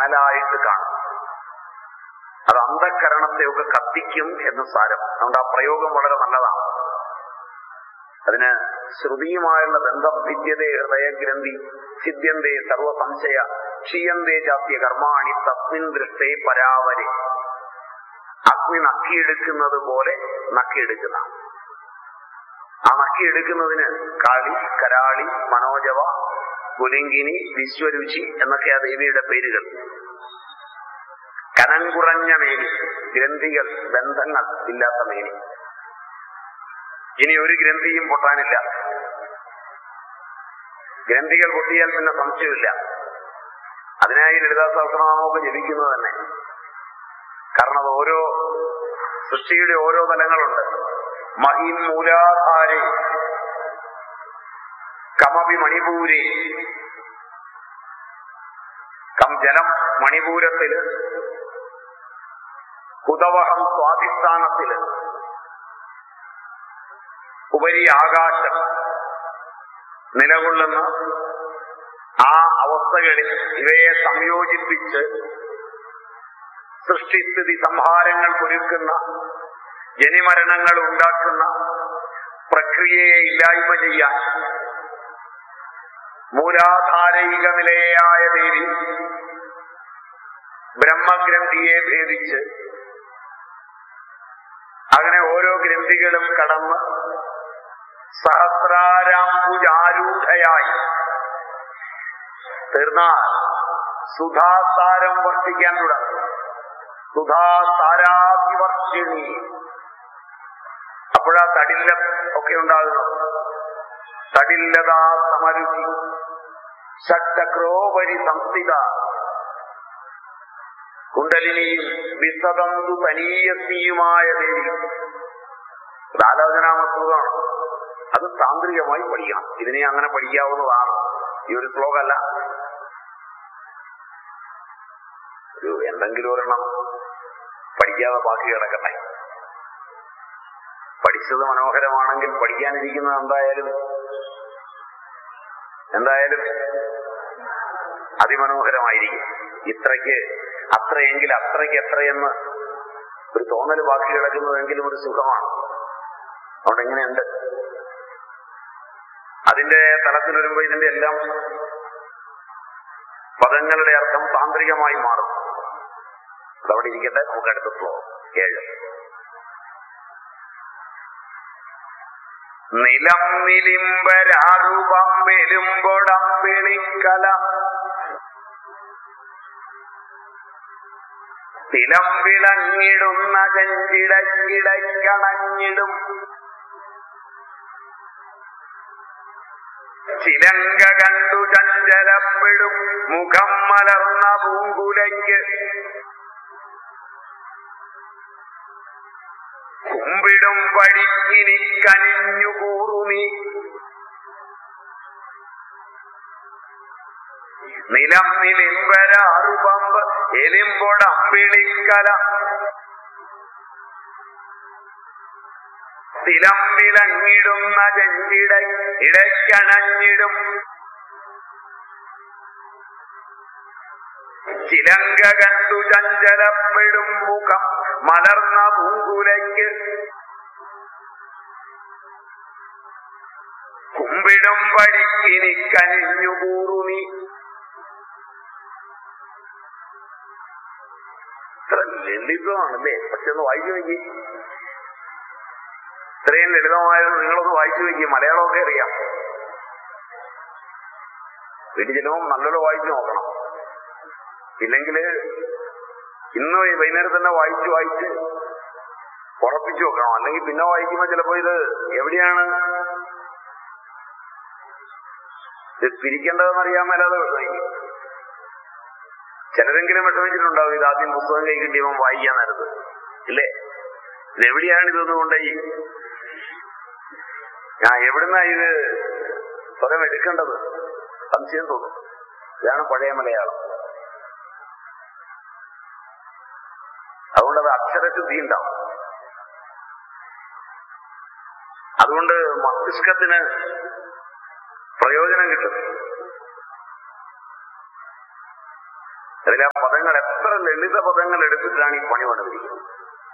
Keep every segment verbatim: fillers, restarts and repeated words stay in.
കനലായിട്ട് കാണും. അത് അന്ധകരണത്തെയൊക്കെ കത്തിക്കും എന്ന് സാരം. അതുകൊണ്ട് ആ പ്രയോഗം വളരെ നല്ലതാണ്. അതിന് ശ്രുതിയുമായുള്ള ബന്ധം ഭിദ്യതേ ഹൃദയഗ്രന്ഥി സിദ്ധ്യന്തേ സർവ സംശയ ക്ഷീയന്തേ ജാത്യ കർമാണി തസ്മിൻ ദൃഷ്ടേ പരാവരെ. അഗ്നി നക്കിയെടുക്കുന്നത് പോലെ നക്കിയെടുക്കുന്ന ആ നക്കിയെടുക്കുന്നതിന് കാളി, കരാളി, മനോജവ, പുലിങ്കിനി, വിശ്വരുചി എന്നൊക്കെയാ ദേവിയുടെ പേരുകൾ. കനം കുറഞ്ഞ മേനി, ഗ്രന്ഥികൾ, ബന്ധങ്ങൾ ഇല്ലാത്ത മേനി. ഇനി ഒരു ഗ്രന്ഥിയും പൊട്ടാനില്ല. ഗ്രന്ഥികൾ പൊട്ടിയാൽ പിന്നെ സംശയമില്ല. അതിനായി ലളിതാ സഹസ്രനാമമൊക്കെ ജപിക്കുന്നത് തന്നെ. കാരണം അത് ഓരോ സൃഷ്ടിയുടെ ഓരോ തലങ്ങളുണ്ട്. മഹിം മൂലാധാരേ കമപി മണിപൂരേ. കം ജലം മണിപൂരത്തില്, കുതവഹം സ്വാധിസ്ഥാനത്തില്, ഉപരി ആകാശം നിലകൊള്ളുന്ന ആ അവസ്ഥകളിൽ ഇവയെ സംയോജിപ്പിച്ച് സൃഷ്ടിസ്ഥിതി സംഹാരങ്ങൾ ഒരുക്കുന്ന, ജനിമരണങ്ങൾ ഉണ്ടാക്കുന്ന പ്രക്രിയയെ ഇല്ലായ്മ ചെയ്യാൻ മൂലാധാരയിക നിലയായ ദേവി ബ്രഹ്മഗ്രന്ഥിയെ ഭേദിച്ച് അങ്ങനെ ഓരോ ഗ്രന്ഥികളും കടന്ന് സഹസ്രാരാംബുജാരൂഢയായി തീർന്നാൽ സുധാസാരം വർഷിക്കാൻ തുടങ്ങും. സുധാസാരാഭിവർഷിണി. അപ്പോഴാ തടില്ല ഒക്കെ ഉണ്ടാകുന്നത്. തടില്ലതാ സമരുചി ഷഡ്ചക്രോപരി സംസ്ഥിത കുണ്ടലിനിയും വിസതന്തു തനീയസിയുമായ ദേവി. ഇത് ആലോചനാമസ്തുതമാണ്. അത് താന്ത്രികമായി പഠിക്കണം. ഇതിനെ അങ്ങനെ പഠിക്കാവുന്നതാണ്. ഈ ഒരു ശ്ലോകമല്ല, ഒരു എന്തെങ്കിലും ഒരെണ്ണം പഠിക്കാതെ ബാക്കി കിടക്കട്ടെ. പഠിച്ചത് മനോഹരമാണെങ്കിൽ പഠിക്കാനിരിക്കുന്നത് എന്തായാലും എന്തായാലും അതിമനോഹരമായിരിക്കും. ഇത്രയ്ക്ക് അത്രയെങ്കിൽ അത്രയ്ക്ക് എത്രയെന്ന് ഒരു തോന്നൽ ബാക്കി കിടക്കുന്നതെങ്കിലും ഒരു സുഖമാണ്. അതുകൊണ്ട് എങ്ങനെയുണ്ട് അതിന്റെ തലത്തിൽ വരുമ്പോ ഇതിന്റെ എല്ലാം പദങ്ങളുടെ അർത്ഥം താന്ത്രികമായി മാറും. അതവിടെ ഇരിക്കട്ടെ. നമുക്ക് അടുത്ത ശ്ലോകം ഏഴ്. നിലം നിലിംബരാറുപമ്പെരുമ്പൊടമ്പിളിക്കല തിലം വിളങ്ങിടുന്ന ചെഞ്ചിടക്കിടക്കണഞ്ഞിടും ചിലങ്ക കണ്ടു ചഞ്ചലപ്പെടും മുഖം മലർന്ന പൂങ്കുലയ്ക്ക് കുമ്പിടും പടിക്കിനി കനിഞ്ഞുകൂറുമി നിലം നിലിംബരാറുപമ്പ് എലിമ്പൊടമ്പിളിക്കല തിലം വിളങ്ങിടുന്ന ചെഞ്ചിട ഇടയ്ക്കണഞ്ഞിടും ചിലങ്ക കണ്ടു ചഞ്ചലപ്പെടും മുഖം മലർന്ന പൂങ്കുലയ്ക്ക് കുമ്പിടും പടിക്കിനി കനിഞ്ഞുകൂറുമി. ഇത്ര ലളിതമാണല്ലേ? പക്ഷെ ഒന്ന് വായിച്ചു നോക്കി. ഇത്രയും ലളിതമായത് നിങ്ങളൊന്ന് വായിച്ചു നോക്കി. മലയാളമൊക്കെ അറിയാം. വീട്ടിൽ ചെല്ലുമ്പോൾ നല്ലപോലെ വായിച്ചു നോക്കണം. ഇല്ലെങ്കിൽ ഇന്ന് വൈകുന്നേരം തന്നെ വായിച്ച് വായിച്ച് ഉറപ്പിച്ചു നോക്കണം. അല്ലെങ്കിൽ പിന്നെ വായിക്കുമ്പോ ചിലപ്പോ ഇത് എവിടെയാണ് ഇത് പിരിക്കേണ്ടതെന്ന് അറിയാൻ മേലാതെ വിഷമിക്കും. ചിലരെങ്കിലും വിഷമിച്ചിട്ടുണ്ടാവും. ഇത് ആദ്യം പുസ്തകം കൈ കിട്ടിയപ്പോൾ വായിക്കാൻ നേരത്ത് ഇല്ലേ, ഇതെവിടെയാണ് ഇതൊന്നും കൊണ്ടായി ഞാൻ എവിടുന്നാ ഇത് സ്വരം എടുക്കേണ്ടത് സംശയം തോന്നും. ഇതാണ് പഴയ മലയാളം. അതുകൊണ്ടത് അക്ഷരശുദ്ധി ഉണ്ടാവും. അതുകൊണ്ട് മസ്തിഷ്കത്തിന് പ്രയോജനം കിട്ടും. അതിലെ പദങ്ങൾ എത്ര ലളിത പദങ്ങൾ എടുത്തിട്ടാണ് ഈ പണി പണിതിരിക്കുന്നത്.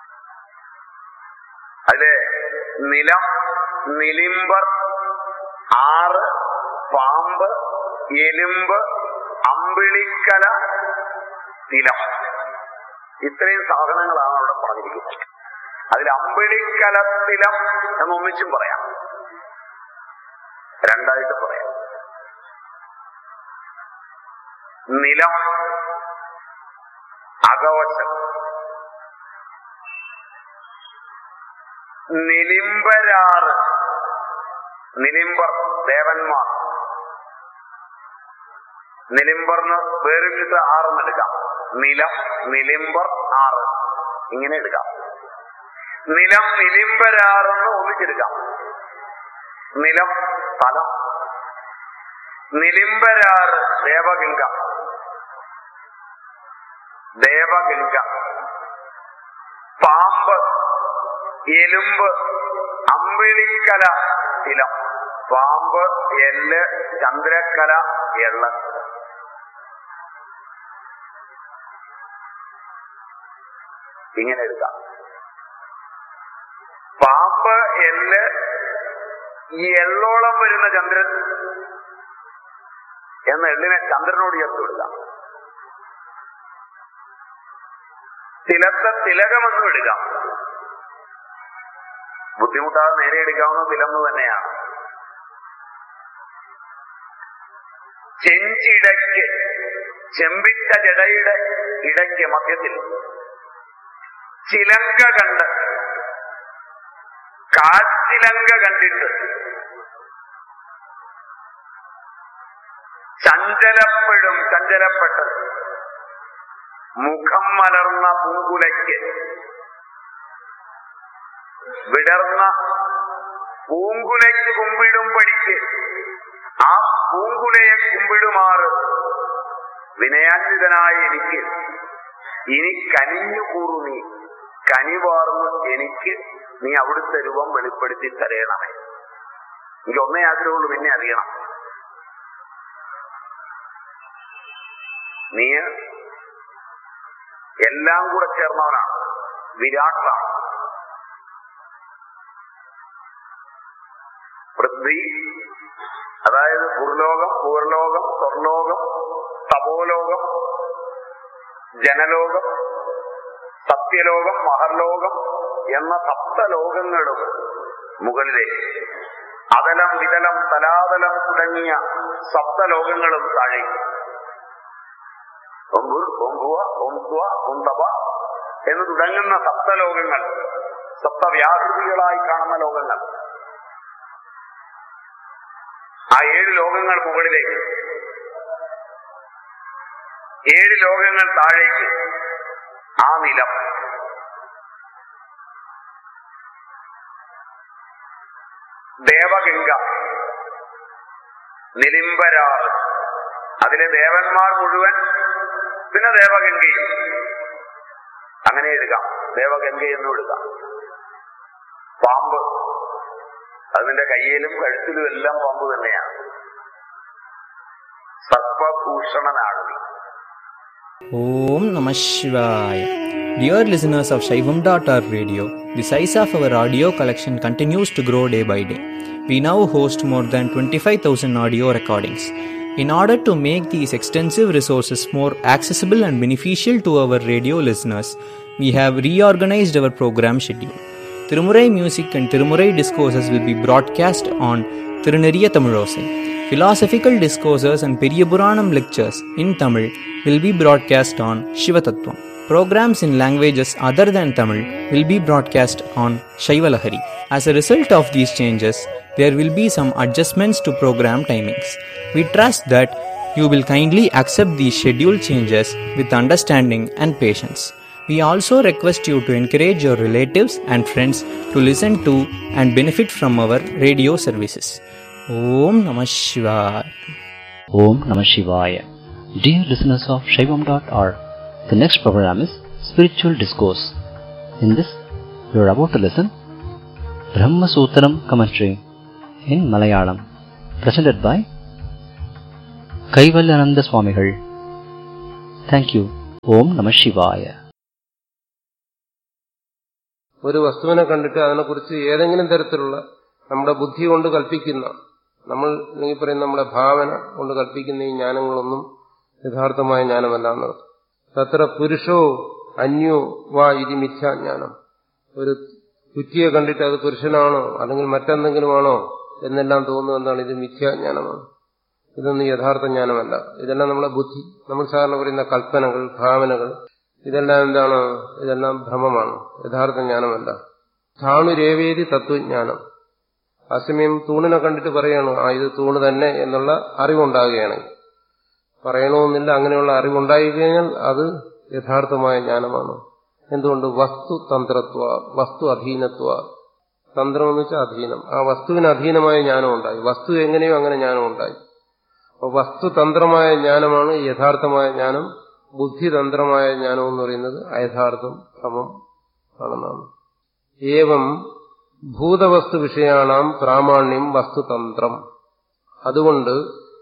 അതിലെ നിലം, നിലിമ്പർ, ആറ്, പാമ്പ്, എലുമ്പ്, അമ്പിളിക്കല, തിലം, ഇത്രയും സാധനങ്ങളാണ് അവിടെ പറഞ്ഞിരിക്കുന്നത്. അതിൽ അമ്പിളിക്കലത്തിലം എന്നൊന്നിച്ചും പറയാം, രണ്ടായിട്ട് പറയാം. നിലം അകവശം, നിലിംബരാറ്, നിലിംബർ ദേവന്മാർ, നിലിംബർന്ന് വേറിട്ടിട്ട് ആറെന്ന് എടുക്കാം. നിലം, നിലിംബർ, ആറ് ഇങ്ങനെ എടുക്കാം. നിലം നിലിംബരാറെന്ന് ഒന്നിച്ചെടുക്കാം. നിലം സ്ഥലം, നിലിംബരാറ് ദേവഗംഗ, ദേവഗംഗ, പാമ്പ്, എലുമ്പ്, അമ്പിളിക്കല, തിലം, പാമ്പ്, എല്ല്, ചന്ദ്രക്കല, എള്ള്. ഇങ്ങനെ എടുക്കാം. പാമ്പ്, എല്ല്, ഈ എള്ളോളം വരുന്ന ചന്ദ്രൻ എന്ന എള്ളിനെ ചന്ദ്രനോട് ചേർത്ത് വിടുക. തിലത്തെ തിലകമെന്നും എടുക്കാം. ബുദ്ധിമുട്ടാതെ നേരെ എടുക്കാവുന്ന തിലന്ന് തന്നെയാണ്. ചെഞ്ചിടയ്ക്ക്, ചെമ്പിട്ട ജടയുടെ ഇടയ്ക്ക് മധ്യത്തിൽ ചിലങ്ക കണ്ട്, കാൽച്ചിലങ്ക കണ്ടിട്ട് ചഞ്ചലപ്പെടും, ചഞ്ചലപ്പെട്ട് മുഖം മലർന്ന പൂങ്കുലയ്ക്ക്, വിടർന്ന പൂങ്കുലയ്ക്ക് കുമ്പിടുമ്പടിക്ക് ആ പൂങ്കുലയെ കുമ്പിടുമാറ് വിനയാന്വിതനായ എനിക്ക് ഇനി കനിഞ്ഞുകൂറു നീ, കനിവാർന്ന് എനിക്ക് നീ അവിടുത്തെ രൂപം വെളിപ്പെടുത്തി തരയണമേ. എനിക്ക് ഒന്നേ ആഗ്രഹമുള്ളൂ, നിന്നെ അറിയണം. നീ എല്ലാം കൂടെ ചേർന്നവനാണ്, വിരാട്ടാണ്. പൃഥ്വി അതായത് ഭൂർലോകം, ഭൂർലോകം, സ്വർലോകം, തപോലോകം, ജനലോകം, സത്യലോകം, മഹർലോകം എന്ന സപ്തലോകങ്ങളും മുകളിലെ അതലം, വിതലം, തലാതലം തുടങ്ങിയ സപ്തലോകങ്ങളും താഴെ ഒമ്പുർ, ഒമ്പുവ, ഒമ്പുവ, ഒന്തവ എന്ന് തുടങ്ങുന്ന സപ്തലോകങ്ങൾ, സപ്തവ്യാകൃതികളായി കാണുന്ന ലോകങ്ങൾ, ആ ഏഴ് ലോകങ്ങൾ മുകളിലേക്ക്, ഏഴ് ലോകങ്ങൾ താഴേക്ക്, ആ നിലം. ദേവഗംഗ, നിലിംബരാറ്, അതിലെ ദേവന്മാർ മുഴുവൻ, പിന്നെ ദേവഗംഗയും അങ്ങനെ എടുക്കാം. ദേവഗംഗയെന്നും എടുക്കാം. പാമ്പ്, അതിന്റെ കയ്യിലും കഴുത്തിലും എല്ലാം പാമ്പ് തന്നെയാണ്. സർപ്പഭൂഷണനാണ്. Om Namah Shivaya. Dear listeners of Shaivam dot org radio, the size of our audio collection continues to grow day by day. We now host more than twenty-five thousand audio recordings. In order to make these extensive resources more accessible and beneficial to our radio listeners, we have reorganized our program schedule. Tirumurai music and Tirumurai discourses will be broadcast on Tiruneriya Tamilosai. Philosophical discourses and Periyapuranam lectures in Tamil will be broadcast on Shivatattvam. Programs in languages other than Tamil will be broadcast on Shaivalahari. As a result of these changes, there will be some adjustments to program timings. We trust that you will kindly accept these schedule changes with understanding and patience. We also request you to encourage your relatives and friends to listen to and benefit from our radio services. Om Namah Shivaya. Om Namah Shivaya. Dear listeners of Shaivam dot org, the next program is Spiritual Discourse. In this, you are about to listen Brahma Sutram commentary in Malayalam, presented by Kaivalyananda Swamigal. Thank you. Om Namah Shivaya. ഒരു വസ്തുവിനെ കണ്ടിട്ട് അതിനെക്കുറിച്ച് ഏതെങ്കിലും തരത്തിലുള്ള നമ്മുടെ ബുദ്ധി കൊണ്ട് കൽപ്പിക്കുന്ന, നമ്മൾ ഈ പറയുന്ന നമ്മുടെ ഭാവന കൊണ്ട് കൽപ്പിക്കുന്ന ഈ ജ്ഞാനങ്ങളൊന്നും യഥാർത്ഥമായ ജ്ഞാനമല്ല എന്നർത്ഥം. തത്ര പുരുഷോ അന്യോ വാ ഇതി മിഥ്യാജ്ഞാനം. ഒരു കുറ്റിയെ കണ്ടിട്ട് അത് പുരുഷനാണോ അല്ലെങ്കിൽ മറ്റെന്തെങ്കിലുമാണോ എന്നെല്ലാം തോന്നുന്നത് എന്താണ്? ഇത് മിഥ്യാജ്ഞാനമാണ്. ഇതൊന്നും യഥാർത്ഥ ജ്ഞാനമല്ല. ഇതെല്ലാം നമ്മളെ ബുദ്ധി, നമ്മൾ സാധാരണ പറയുന്ന കൽപ്പനകൾ, ഭാവനകൾ, ഇതെല്ലാം എന്താണ്? ഇതെല്ലാം ഭ്രമമാണ്, യഥാർത്ഥ ജ്ഞാനമല്ല. സ്ഥാണുരേവേദി തത്വജ്ഞാനം. ആ സമയം തൂണിനെ കണ്ടിട്ട് പറയണോ ആ ഇത് തൂണ് തന്നെ എന്നുള്ള അറിവുണ്ടാകുകയാണെങ്കിൽ, പറയണമെന്നില്ല, അങ്ങനെയുള്ള അറിവുണ്ടായി കഴിഞ്ഞാൽ അത് യഥാർത്ഥമായ ജ്ഞാനമാണ്. എന്തുകൊണ്ട്? വസ്തു തന്ത്രത്വ, വസ്തു അധീനത്വ. തന്ത്രം എന്ന് വെച്ചാൽ അധീനം. ആ വസ്തുവിന് അധീനമായ ജ്ഞാനം ഉണ്ടായി. വസ്തു എങ്ങനെയോ അങ്ങനെ ജ്ഞാനം ഉണ്ടായി. അപ്പോൾ വസ്തുതന്ത്രമായ ജ്ഞാനമാണ് യഥാർത്ഥമായ ജ്ഞാനം. ബുദ്ധിതന്ത്രമായ ജ്ഞാനം എന്ന് പറയുന്നത് അയഥാർത്ഥം, ഭ്രമം ആണെന്നാണ്. ഏവം ഭൂതവസ്തു വിഷയാണാം പ്രാമാണ്യം വസ്തുതന്ത്രം. അതുകൊണ്ട്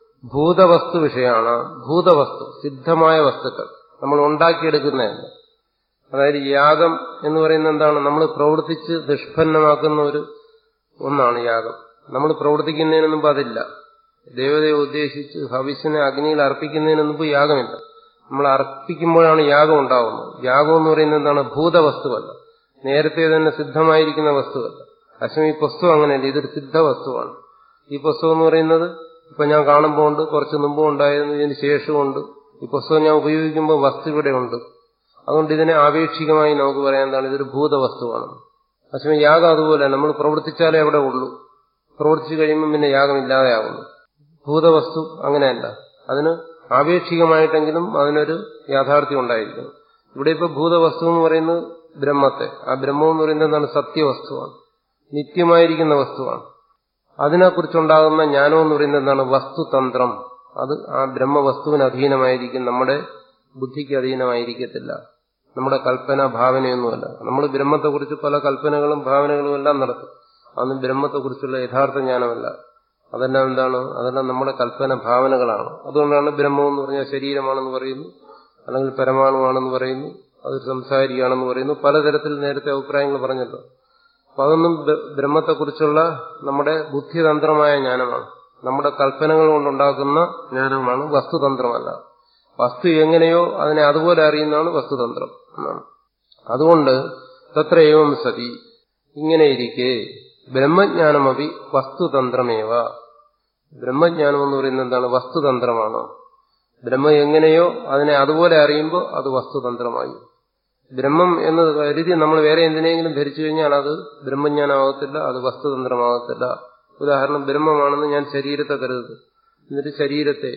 ഭൂതവസ്തു വിഷയാണ്, ഭൂതവസ്തു സിദ്ധമായ വസ്തുക്കൾ നമ്മൾ ഉണ്ടാക്കിയെടുക്കുന്നതല്ല. അതായത് യാഗം എന്ന് പറയുന്നത് എന്താണ്? നമ്മൾ പ്രവർത്തിച്ച് നിഷ്പന്നമാക്കുന്ന ഒരു ഒന്നാണ് യാഗം. നമ്മൾ പ്രവർത്തിക്കുന്നതിന് മുമ്പ് അതില്ല. ദേവതയെ ഉദ്ദേശിച്ച് ഹവിസിനെ അഗ്നിയിൽ അർപ്പിക്കുന്നതിന് മുമ്പ് യാഗമില്ല. നമ്മൾ അർപ്പിക്കുമ്പോഴാണ് യാഗം ഉണ്ടാവുന്നത്. യാഗം എന്ന് പറയുന്നത് എന്താണ്? ഭൂതവസ്തുവല്ല, നേരത്തെ തന്നെ സിദ്ധമായിരിക്കുന്ന വസ്തുവല്ല. അശ്വം ഈ പുസ്തകം അങ്ങനെയല്ല, ഇതൊരു സിദ്ധ വസ്തുവാണ്. ഈ പുസ്തകം എന്ന് പറയുന്നത് ഇപ്പൊ ഞാൻ കാണുമ്പോൾ ഉണ്ട്, കുറച്ച് മുമ്പും ഉണ്ടായിരുന്നു, ഇതിന് ശേഷമുണ്ട്. ഈ പുസ്തകം ഞാൻ ഉപയോഗിക്കുമ്പോൾ വസ്തു ഇവിടെ ഉണ്ട്. അതുകൊണ്ട് ഇതിനെ ആപേക്ഷികമായി നമുക്ക് പറയാൻ എന്താണ്? ഇതൊരു ഭൂതവസ്തുവാണ്. അശ്വം യാഗം അതുപോലെ നമ്മൾ പ്രവർത്തിച്ചാലേ അവിടെ ഉള്ളൂ, പ്രവർത്തിച്ചു കഴിയുമ്പോൾ പിന്നെ യാഗമില്ലാതെയാകുന്നു. ഭൂതവസ്തു അങ്ങനെയല്ല, അതിന് ആപേക്ഷികമായിട്ടെങ്കിലും അതിനൊരു യാഥാർത്ഥ്യം ഉണ്ടായിരിക്കണം. ഇവിടെ ഇപ്പൊ ഭൂതവസ്തു എന്ന് പറയുന്നത് ബ്രഹ്മത്തെ, ആ ബ്രഹ്മം എന്ന് പറയുന്നത് എന്താണ്? സത്യവസ്തുവാണ്, നിത്യമായിരിക്കുന്ന വസ്തുവാണ്. അതിനെക്കുറിച്ചുണ്ടാകുന്ന ജ്ഞാനം എന്ന് പറയുന്നത് എന്താണ്? വസ്തുതന്ത്രം. അത് ആ ബ്രഹ്മവസ്തുവിന് അധീനമായിരിക്കും, നമ്മുടെ ബുദ്ധിക്ക് അധീനമായിരിക്കത്തില്ല. നമ്മുടെ കൽപ്പന ഭാവനയൊന്നുമല്ല. നമ്മൾ ബ്രഹ്മത്തെക്കുറിച്ച് പല കൽപ്പനകളും ഭാവനകളും എല്ലാം നടത്തും. അതൊന്നും ബ്രഹ്മത്തെക്കുറിച്ചുള്ള യഥാർത്ഥ ജ്ഞാനമല്ല. അതെല്ലാം എന്താണ്? അതെല്ലാം നമ്മുടെ കൽപ്പന ഭാവനകളാണ്. അതുകൊണ്ടാണ് ബ്രഹ്മം എന്ന് പറഞ്ഞാൽ ശരീരമാണെന്ന് പറയുന്നു, അല്ലെങ്കിൽ പരമാണുവാണെന്ന് പറയുന്നു, അതൊരു സംസാരിയാണെന്ന് പറയുന്നു. പലതരത്തിൽ നേരത്തെ അഭിപ്രായങ്ങൾ പറഞ്ഞല്ലോ. അപ്പൊ അതൊന്നും ബ്രഹ്മത്തെക്കുറിച്ചുള്ള നമ്മുടെ ബുദ്ധിതന്ത്രമായ ജ്ഞാനമാണ്, നമ്മുടെ കൽപ്പനകൾ കൊണ്ടുണ്ടാക്കുന്ന ജ്ഞാനമാണ്, വസ്തുതന്ത്രമല്ല. വസ്തു എങ്ങനെയോ അതിനെ അതുപോലെ അറിയുന്നതാണ് വസ്തുതന്ത്രം എന്നാണ്. അതുകൊണ്ട് തത്ര ഏവം സതി, ഇങ്ങനെയിരിക്കെ ബ്രഹ്മജ്ഞാനമപി വസ്തുതന്ത്രമേവ. ബ്രഹ്മജ്ഞാനം എന്ന് പറയുന്നത് എന്താണ്? വസ്തുതന്ത്രമാണ്. ബ്രഹ്മം എങ്ങനെയോ അതിനെ അതുപോലെ അറിയുമ്പോൾ അത് വസ്തുതന്ത്രമായി. ബ്രഹ്മം എന്ന് കരുതി നമ്മൾ വേറെ എന്തിനെങ്കിലും ധരിച്ചു കഴിഞ്ഞാൽ അത് ബ്രഹ്മജ്ഞാനമാകത്തില്ല, അത് വസ്തുതന്ത്രമാകത്തില്ല. ഉദാഹരണം, ബ്രഹ്മമാണെന്ന് ഞാൻ ശരീരത്തെ കരുതുന്നു, എന്നിട്ട് ശരീരത്തെ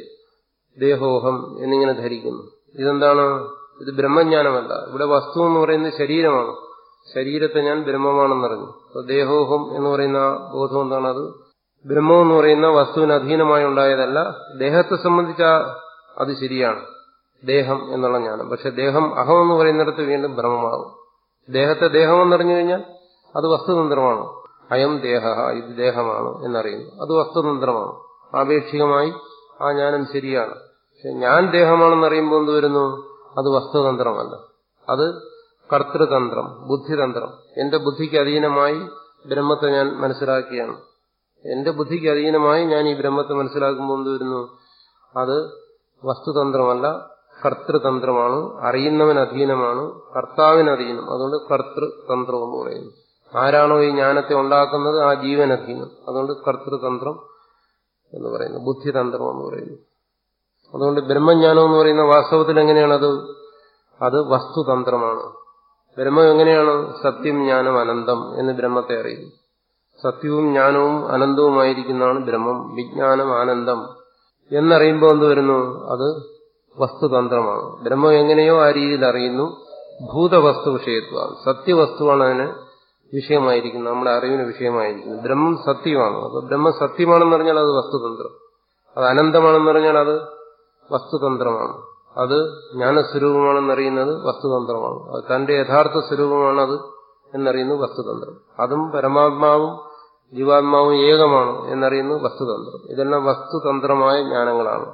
ദേഹോഹം എന്നിങ്ങനെ ധരിക്കുന്നു. ഇതെന്താണ്? ഇത് ബ്രഹ്മജ്ഞാനമല്ല. ഇവിടെ വസ്തു എന്ന് പറയുന്നത് ശരീരമാണ്. ശരീരത്തെ ഞാൻ ബ്രഹ്മമാണെന്നറിഞ്ഞു. അപ്പൊ ദേഹോഹം എന്ന് പറയുന്ന ബോധം എന്താണ്? അത് ബ്രഹ്മം എന്ന് പറയുന്ന വസ്തുവിന് അധീനമായി ഉണ്ടായതല്ല. ദേഹത്തെ സംബന്ധിച്ച അത് ശരിയാണ്, ദേഹം എന്നുള്ള ജ്ഞാനം. പക്ഷെ ദേഹം അഹം എന്ന് പറയുന്നിടത്ത് വീണ്ടും ഭ്രമമാകും. ദേഹത്തെ ദേഹമെന്നറിഞ്ഞു കഴിഞ്ഞാൽ അത് വസ്തുതന്ത്രമാണ്. അയം ദേഹ, ഇത് ദേഹമാണ് എന്നറിയുന്നു, അത് വസ്തുതന്ത്രമാണ്. ആപേക്ഷികമായി ആ ജ്ഞാനം ശരിയാണ്. പക്ഷെ ഞാൻ ദേഹമാണെന്നറിയുമ്പോൾ എന്ത് വരുന്നു? അത് വസ്തുതന്ത്രമല്ല, അത് കർത്തൃതന്ത്രം, ബുദ്ധിതന്ത്രം. എന്റെ ബുദ്ധിക്ക് അധീനമായി ബ്രഹ്മത്തെ ഞാൻ മനസ്സിലാക്കിയാണ്. എന്റെ ബുദ്ധിക്ക് അധീനമായി ഞാൻ ഈ ബ്രഹ്മത്തെ മനസ്സിലാക്കുമ്പോൾ എന്ത് വരുന്നു? അത് വസ്തുതന്ത്രമല്ല, കർത്തൃതന്ത്രമാണ്. അറിയുന്നവന് അധീനമാണ്, കർത്താവിന് അധീനം. അതുകൊണ്ട് കർത്തൃതന്ത്രം എന്ന് പറയുന്നു. ആരാണോ ഈ ജ്ഞാനത്തെ ഉണ്ടാക്കുന്നത് ആ ജീവനധീനം. അതുകൊണ്ട് കർത്തൃതന്ത്രം എന്ന് പറയുന്നു, ബുദ്ധിതന്ത്രം എന്ന് പറയുന്നു. അതുകൊണ്ട് ബ്രഹ്മജ്ഞാനം എന്ന് പറയുന്ന വാസ്തവത്തിൽ എങ്ങനെയാണത്? അത് വസ്തുതന്ത്രമാണ്. ബ്രഹ്മം എങ്ങനെയാണ്? സത്യം, ജ്ഞാനം, അനന്തം എന്ന് ബ്രഹ്മത്തെ അറിയുന്നു. സത്യവും ജ്ഞാനവും അനന്തവുമായിരിക്കുന്നതാണ് ബ്രഹ്മം. വിജ്ഞാനം, ആനന്ദം എന്നറിയുമ്പോൾ എന്ത് വരുന്നു? അത് വസ്തുതന്ത്രമാണ്. ബ്രഹ്മം എങ്ങനെയോ ആ രീതിയിൽ അറിയുന്നു. ഭൂതവസ്തു വിഷയത്വമാണ്, സത്യവസ്തുവാണ് അതിന് വിഷയമായിരിക്കുന്നത്, നമ്മുടെ അറിവിന് വിഷയമായിരിക്കുന്നത്. ബ്രഹ്മം സത്യമാണ്. അപ്പൊ ബ്രഹ്മം സത്യമാണെന്ന് പറഞ്ഞാൽ അത് വസ്തുതന്ത്രം. അത് അനന്തമാണെന്ന് പറഞ്ഞാൽ അത് വസ്തുതന്ത്രമാണ്. അത് ജ്ഞാനസ്വരൂപമാണെന്നറിയുന്നത് വസ്തുതന്ത്രമാണ്. അത് തന്റെ യഥാർത്ഥ സ്വരൂപമാണത് എന്നറിയുന്നത് വസ്തുതന്ത്രം. അതും പരമാത്മാവും ജീവാത്മാവും ഏകമാണ് എന്നറിയുന്നത് വസ്തുതന്ത്രം. ഇതെല്ലാം വസ്തുതന്ത്രമായ ജ്ഞാനങ്ങളാണ്.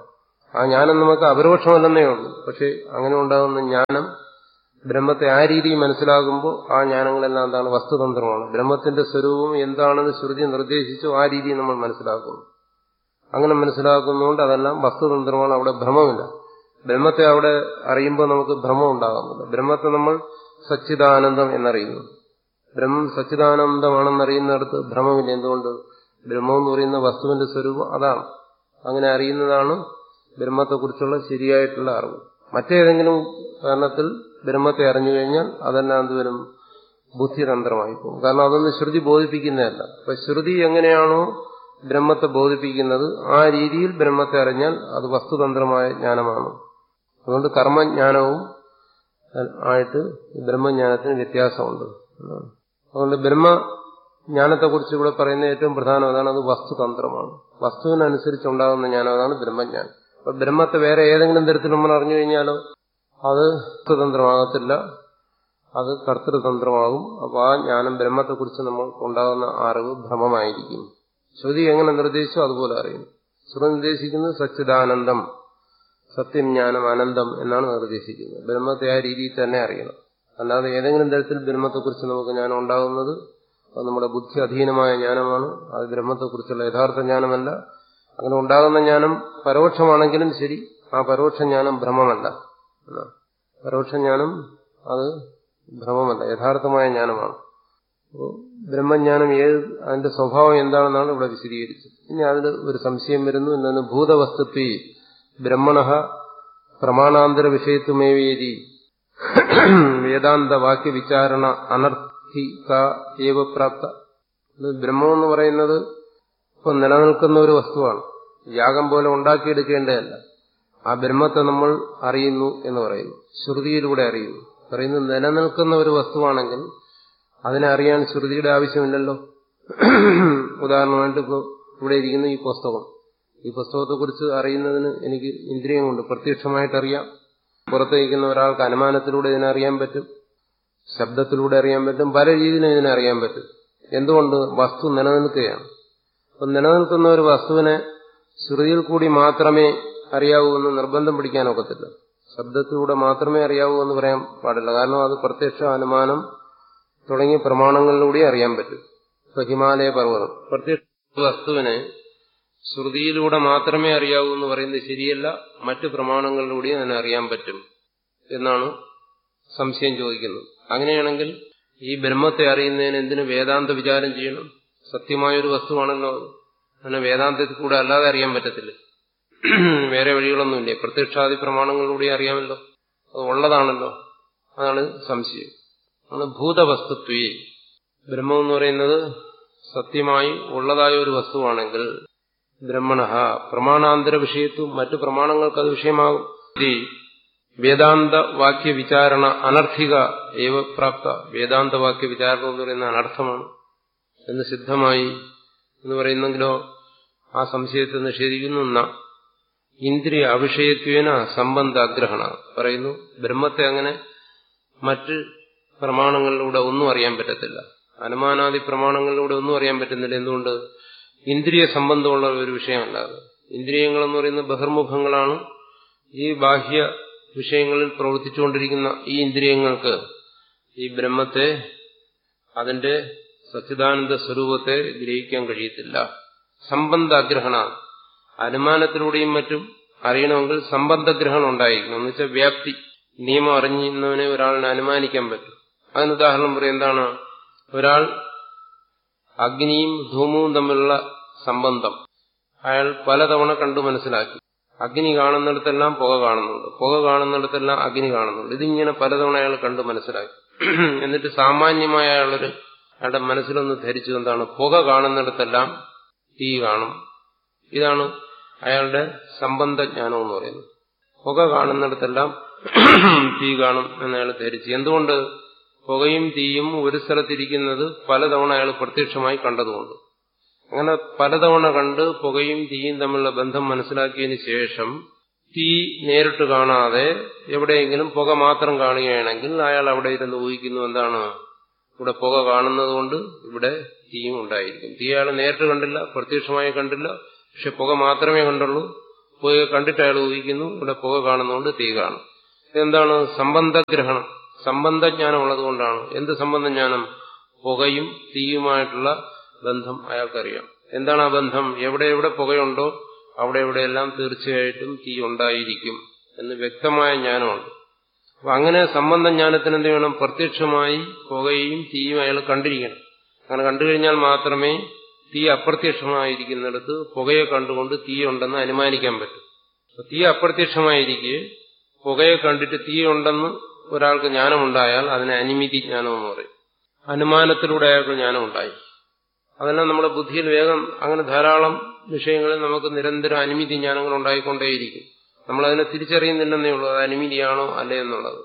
ആ ജ്ഞാനം നമുക്ക് അപരോക്ഷമല്ലെന്നേ ഉള്ളൂ. പക്ഷെ അങ്ങനെ ഉണ്ടാകുന്ന ജ്ഞാനം ബ്രഹ്മത്തെ ആ രീതിയിൽ മനസ്സിലാകുമ്പോൾ ആ ജ്ഞാനങ്ങളെല്ലാം എന്താണ്? വസ്തുതന്ത്രമാണ്. ബ്രഹ്മത്തിന്റെ സ്വരൂപം എന്താണെന്ന് ശ്രുതി നിർദ്ദേശിച്ചോ ആ രീതിയിൽ നമ്മൾ മനസ്സിലാക്കുന്നു. അങ്ങനെ മനസ്സിലാക്കുന്നതുകൊണ്ട് അതെല്ലാം വസ്തുതന്ത്രമാണ്. അവിടെ ഭ്രമമില്ല. ബ്രഹ്മത്തെ അവിടെ അറിയുമ്പോൾ നമുക്ക് ഭ്രമം ഉണ്ടാകുന്നില്ല. ബ്രഹ്മത്തെ നമ്മൾ സച്ചിദാനന്ദം എന്നറിയുന്നു. ബ്രഹ്മം സച്ചിദാനന്ദമാണെന്നറിയുന്നിടത്ത് ഭ്രമമില്ല. എന്തുകൊണ്ട്? ബ്രഹ്മം എന്ന് പറയുന്ന വസ്തുവിന്റെ സ്വരൂപം അതാണ്. അങ്ങനെ അറിയുന്നതാണ് ബ്രഹ്മത്തെക്കുറിച്ചുള്ള ശരിയായിട്ടുള്ള അറിവ്. മറ്റേതെങ്കിലും കാരണത്തിൽ ബ്രഹ്മത്തെ അറിഞ്ഞു കഴിഞ്ഞാൽ അതെല്ലാം എന്തുവരും? ബുദ്ധിതന്ത്രമായി പോകും. കാരണം അതൊന്നും ശ്രുതി ബോധിപ്പിക്കുന്നതല്ല. അപ്പൊ ശ്രുതി എങ്ങനെയാണോ ബ്രഹ്മത്തെ ബോധിപ്പിക്കുന്നത് ആ രീതിയിൽ ബ്രഹ്മത്തെ അറിഞ്ഞാൽ അത് വസ്തുതന്ത്രമായ ജ്ഞാനമാണ്. അതുകൊണ്ട് കർമ്മജ്ഞാനവും ആയിട്ട് ബ്രഹ്മജ്ഞാനത്തിന് വ്യത്യാസമുണ്ട്. അതുകൊണ്ട് ബ്രഹ്മജ്ഞാനത്തെക്കുറിച്ച് ഇവിടെ പറയുന്ന ഏറ്റവും പ്രധാനം അതാണ്. അത് വസ്തുതന്ത്രമാണ്. വസ്തുവിനനുസരിച്ചുണ്ടാകുന്ന ജ്ഞാനം അതാണ് ബ്രഹ്മജ്ഞാനം. അപ്പൊ ബ്രഹ്മത്തെ വേറെ ഏതെങ്കിലും തരത്തിൽ നമ്മൾ അറിഞ്ഞു കഴിഞ്ഞാലോ അത് വസ്തുതന്ത്രമാകത്തില്ല, അത് കർത്തൃതന്ത്രമാകും. അപ്പൊ ആ ജ്ഞാനം ബ്രഹ്മത്തെക്കുറിച്ച് നമ്മൾക്ക് ഉണ്ടാകുന്ന അറിവ് ഭ്രമമായിരിക്കും. ശ്രുതി എങ്ങനെ നിർദ്ദേശിച്ചോ അതുപോലെ അറിയുന്നു. ശ്രുതി നിർദ്ദേശിക്കുന്നത് സച്ചിദാനന്ദം, സത്യം, ജ്ഞാനം, അനന്തം എന്നാണ് നിർദ്ദേശിക്കുന്നത്. ബ്രഹ്മത്തെ ആ രീതിയിൽ തന്നെ അറിയണം. അല്ലാതെ ഏതെങ്കിലും തരത്തിൽ ബ്രഹ്മത്തെക്കുറിച്ച് നമുക്ക് ജ്ഞാനം ഉണ്ടാകുന്നത് അത് നമ്മുടെ ബുദ്ധി അധീനമായ ജ്ഞാനമാണ്. അത് ബ്രഹ്മത്തെക്കുറിച്ചുള്ള യഥാർത്ഥ ജ്ഞാനമല്ല. അങ്ങനെ ഉണ്ടാകുന്ന ജ്ഞാനം പരോക്ഷമാണെങ്കിലും ശരി, ആ പരോക്ഷ ജ്ഞാനം ഭ്രമമല്ല. പരോക്ഷ ജ്ഞാനം അത് ഭ്രമമല്ല, യഥാർത്ഥമായ ജ്ഞാനമാണ്. അപ്പോൾ ബ്രഹ്മജ്ഞാനം ഏത് അതിന്റെ സ്വഭാവം എന്താണെന്നാണ് ഇവിടെ വിശദീകരിച്ചത്. ഇനി അതിൽ ഒരു സംശയം വരുന്നു. എന്താണ്? ഭൂതവസ്തുത്വേ ബ്രഹ്മണ പ്രമാണാന്തര വിഷയത്വമേവേരി വേദാന്ത വാക്യ വിചാരണ അനർത്ഥിക ഏവ പ്രാപ്ത. ബ്രഹ്മം എന്ന് പറയുന്നത് ഇപ്പൊ നിലനിൽക്കുന്ന ഒരു വസ്തുവാണ്. യാഗം പോലെ ഉണ്ടാക്കിയെടുക്കേണ്ടതല്ല. ആ ബ്രഹ്മത്തെ നമ്മൾ അറിയുന്നു എന്ന് പറയുന്നു, ശ്രുതിയിലൂടെ അറിയുന്നു. പറയുന്നത് നിലനിൽക്കുന്ന ഒരു വസ്തുവാണെങ്കിൽ അതിനെ അറിയാൻ ശ്രുതിയുടെ ആവശ്യമില്ലല്ലോ. ഉദാഹരണമായിട്ട് ഇപ്പോൾ ഇവിടെ ഇരിക്കുന്ന ഈ പുസ്തകം, ഈ പുസ്തകത്തെക്കുറിച്ച് അറിയുന്നതിന് എനിക്ക് ഇന്ദ്രിയം കൊണ്ട് പ്രത്യക്ഷമായിട്ടറിയാം. പുറത്തേക്കുന്ന ഒരാൾക്ക് അനുമാനത്തിലൂടെ ഇതിനെ അറിയാൻ പറ്റും, ശബ്ദത്തിലൂടെ അറിയാൻ പറ്റും, പല രീതിയിലും ഇതിനെ അറിയാൻ പറ്റും. എന്തുകൊണ്ട്? വസ്തു നിലനിൽക്കുകയാണ്. അപ്പം നിലനിൽക്കുന്ന ഒരു വസ്തുവിനെ ശ്രുതിയിൽ കൂടി മാത്രമേ അറിയാവൂ എന്ന് നിർബന്ധം പിടിക്കാനൊക്കത്തില്ല. ശബ്ദത്തിലൂടെ മാത്രമേ അറിയാവൂ എന്ന് പറയാൻ പാടില്ല. കാരണം അത് പ്രത്യക്ഷ, അനുമാനം തുടങ്ങിയ പ്രമാണങ്ങളിലൂടെ അറിയാൻ പറ്റും. ഇപ്പൊ ഹിമാലയ പർവ്വതം പ്രത്യക്ഷ വസ്തുവിനെ ശ്രുതിയിലൂടെ മാത്രമേ അറിയാവൂ എന്ന് പറയുന്നത് ശരിയല്ല. മറ്റു പ്രമാണങ്ങളിലൂടെ അതിനെ അറിയാൻ പറ്റും എന്നാണ് സംശയം ചോദിക്കുന്നത്. അങ്ങനെയാണെങ്കിൽ ഈ ബ്രഹ്മത്തെ അറിയുന്നതിന് എന്തിനു വേദാന്ത വിചാരം ചെയ്യണം? സത്യമായൊരു വസ്തുവാണല്ലോ. അതിനെ വേദാന്തത്തിൽ കൂടെ അല്ലാതെ അറിയാൻ പറ്റത്തില്ല. വേറെ വഴികളൊന്നുമില്ലേ? പ്രത്യക്ഷാദി പ്രമാണങ്ങളിലൂടെ അറിയാമല്ലോ, അത് ഉള്ളതാണല്ലോ. അതാണ് സംശയം. ആണ് ഭൂതവസ്തുത്വേ. ബ്രഹ്മം എന്ന് പറയുന്നത് സത്യമായി ഉള്ളതായ ഒരു വസ്തുവാണെങ്കിൽ ബ്രഹ്മണ പ്രമാണാന്തര വിഷയത്വം, മറ്റു പ്രമാണങ്ങൾക്ക് അത് വിഷയമാകും. വേദാന്ത വാക്യ വിചാരണ അനർത്ഥിക ഏവ പ്രാപ്ത. വേദാന്ത വാക്യ വിചാരണം എന്ന് പറയുന്ന അനർത്ഥമാണ് എന്ന് സിദ്ധമായി എന്ന് പറയുന്നെങ്കിലോ ആ സംശയത്തെ നിഷേധിക്കുന്നു. എന്ന ഇന്ദ്രിയ അവിഷയത്വേന സംബന്ധ അഗ്രഹണ പറയുന്നു. ബ്രഹ്മത്തെ അങ്ങനെ മറ്റ് പ്രമാണങ്ങളിലൂടെ ഒന്നും അറിയാൻ പറ്റത്തില്ല. അനുമാനാദി പ്രമാണങ്ങളിലൂടെ ഒന്നും അറിയാൻ പറ്റുന്നില്ല. എന്തുകൊണ്ട്? ഇന്ദ്രിയ സംബന്ധമുള്ള ഒരു വിഷയമല്ലാതെ. ഇന്ദ്രിയങ്ങളെന്ന് പറയുന്നത് ബഹിർമുഖങ്ങളാണ്. ഈ ബാഹ്യ വിഷയങ്ങളിൽ പ്രവർത്തിച്ചുകൊണ്ടിരിക്കുന്ന ഈ ഇന്ദ്രിയങ്ങൾക്ക് ഈ ബ്രഹ്മത്തെ, അതിന്റെ സച്ചിദാനന്ദ സ്വരൂപത്തെ ഗ്രഹിക്കാൻ കഴിയത്തില്ല. സംബന്ധ അഗ്രഹണ. അനുമാനത്തിലൂടെയും മറ്റും അറിയണമെങ്കിൽ സംബന്ധഗ്രഹണം ഉണ്ടായിരിക്കണം. എന്ന് വെച്ചാൽ വ്യാപ്തി. നിയമം അറിഞ്ഞവനെ ഒരാളിനെ അനുമാനിക്കാൻ പറ്റും. അതിന് ഉദാഹരണം പറയും. എന്താണ്? ഒരാൾ അഗ്നിയും ധൂമവും തമ്മിലുള്ള സംബന്ധം അയാൾ പലതവണ കണ്ടു മനസ്സിലാക്കി. അഗ്നി കാണുന്നിടത്തെല്ലാം പുക കാണുന്നുണ്ട്, പുക കാണുന്നിടത്തെല്ലാം അഗ്നി കാണുന്നുണ്ട്. ഇതിങ്ങനെ പലതവണ അയാൾ കണ്ടു മനസ്സിലാക്കി. എന്നിട്ട് സാമാന്യമായ അയാളൊരു അയാളുടെ മനസ്സിലൊന്ന് ധരിച്ചു. എന്താണ്? പുക കാണുന്നിടത്തെല്ലാം തീ കാണും. ഇതാണ് അയാളുടെ സംബന്ധജ്ഞാനം എന്ന് പറയുന്നത്. പുക കാണുന്നിടത്തെല്ലാം തീ കാണും എന്നയാൾ ധരിച്ചു. എന്തുകൊണ്ട്? പുകയും തീയും ഒരു സ്ഥലത്തിരിക്കുന്നത് പലതവണ അയാൾ പ്രത്യക്ഷമായി കണ്ടതുകൊണ്ട്. അങ്ങനെ പലതവണ കണ്ട് പുകയും തീയും തമ്മിലുള്ള ബന്ധം മനസ്സിലാക്കിയതിന് ശേഷം തീ നേരിട്ട് കാണാതെ എവിടെയെങ്കിലും പുക മാത്രം കാണുകയാണെങ്കിൽ അയാൾ അവിടെ ഇരുന്ന് ഊഹിക്കുന്നു. എന്താണ്? ഇവിടെ പുക കാണുന്നത് കൊണ്ട് ഇവിടെ തീയും ഉണ്ടായിരിക്കും. തീ അയാൾ നേരിട്ട് കണ്ടില്ല, പ്രത്യക്ഷമായി കണ്ടില്ല, പക്ഷെ പുക മാത്രമേ കണ്ടുള്ളൂ. പുകയെ കണ്ടിട്ട് അയാൾ ഊഹിക്കുന്നു, ഇവിടെ പുക കാണുന്നതുകൊണ്ട് തീ കാണും. എന്താണ് സംബന്ധഗ്രഹണം? സംബന്ധജ്ഞാനം ഉള്ളതുകൊണ്ടാണ്. എന്ത് സംബന്ധജ്ഞാനം? പുകയും തീയുമായിട്ടുള്ള ബന്ധം അയാൾക്കറിയാം. എന്താണ് ആ ബന്ധം? എവിടെ എവിടെ പുകയുണ്ടോ അവിടെ എവിടെയെല്ലാം തീർച്ചയായിട്ടും തീ ഉണ്ടായിരിക്കും എന്ന് വ്യക്തമായ ജ്ഞാനമുണ്ട്. അപ്പൊ അങ്ങനെ സംബന്ധജ്ഞാനത്തിന് എന്ത് വേണം? പ്രത്യക്ഷമായി പുകയും തീയും അയാൾ കണ്ടിരിക്കണം. അങ്ങനെ കണ്ടുകഴിഞ്ഞാൽ മാത്രമേ തീ അപ്രത്യക്ഷമായിരിക്കുന്നിടത്ത് പുകയെ കണ്ടുകൊണ്ട് തീ ഉണ്ടെന്ന് അനുമാനിക്കാൻ പറ്റും. തീ അപ്രത്യക്ഷമായിരിക്കെ പുകയെ കണ്ടിട്ട് തീ ഉണ്ടെന്ന് ഒരാൾക്ക് ജ്ഞാനമുണ്ടായാൽ അതിനെ അനിമിതി ജ്ഞാനം എന്ന് പറയും. അനുമാനത്തിലൂടെ അയാൾക്ക് ജ്ഞാനം ഉണ്ടായി. അതെല്ലാം നമ്മുടെ ബുദ്ധിയിൽ വേഗം അങ്ങനെ ധാരാളം വിഷയങ്ങളിൽ നമുക്ക് നിരന്തരം അനിമിതി ജ്ഞാനങ്ങൾ ഉണ്ടായിക്കൊണ്ടേയിരിക്കും. നമ്മളതിനെ തിരിച്ചറിയുന്നില്ലെന്നേ ഉള്ളൂ അത് അനിമിതിയാണോ അല്ലേ എന്നുള്ളത്.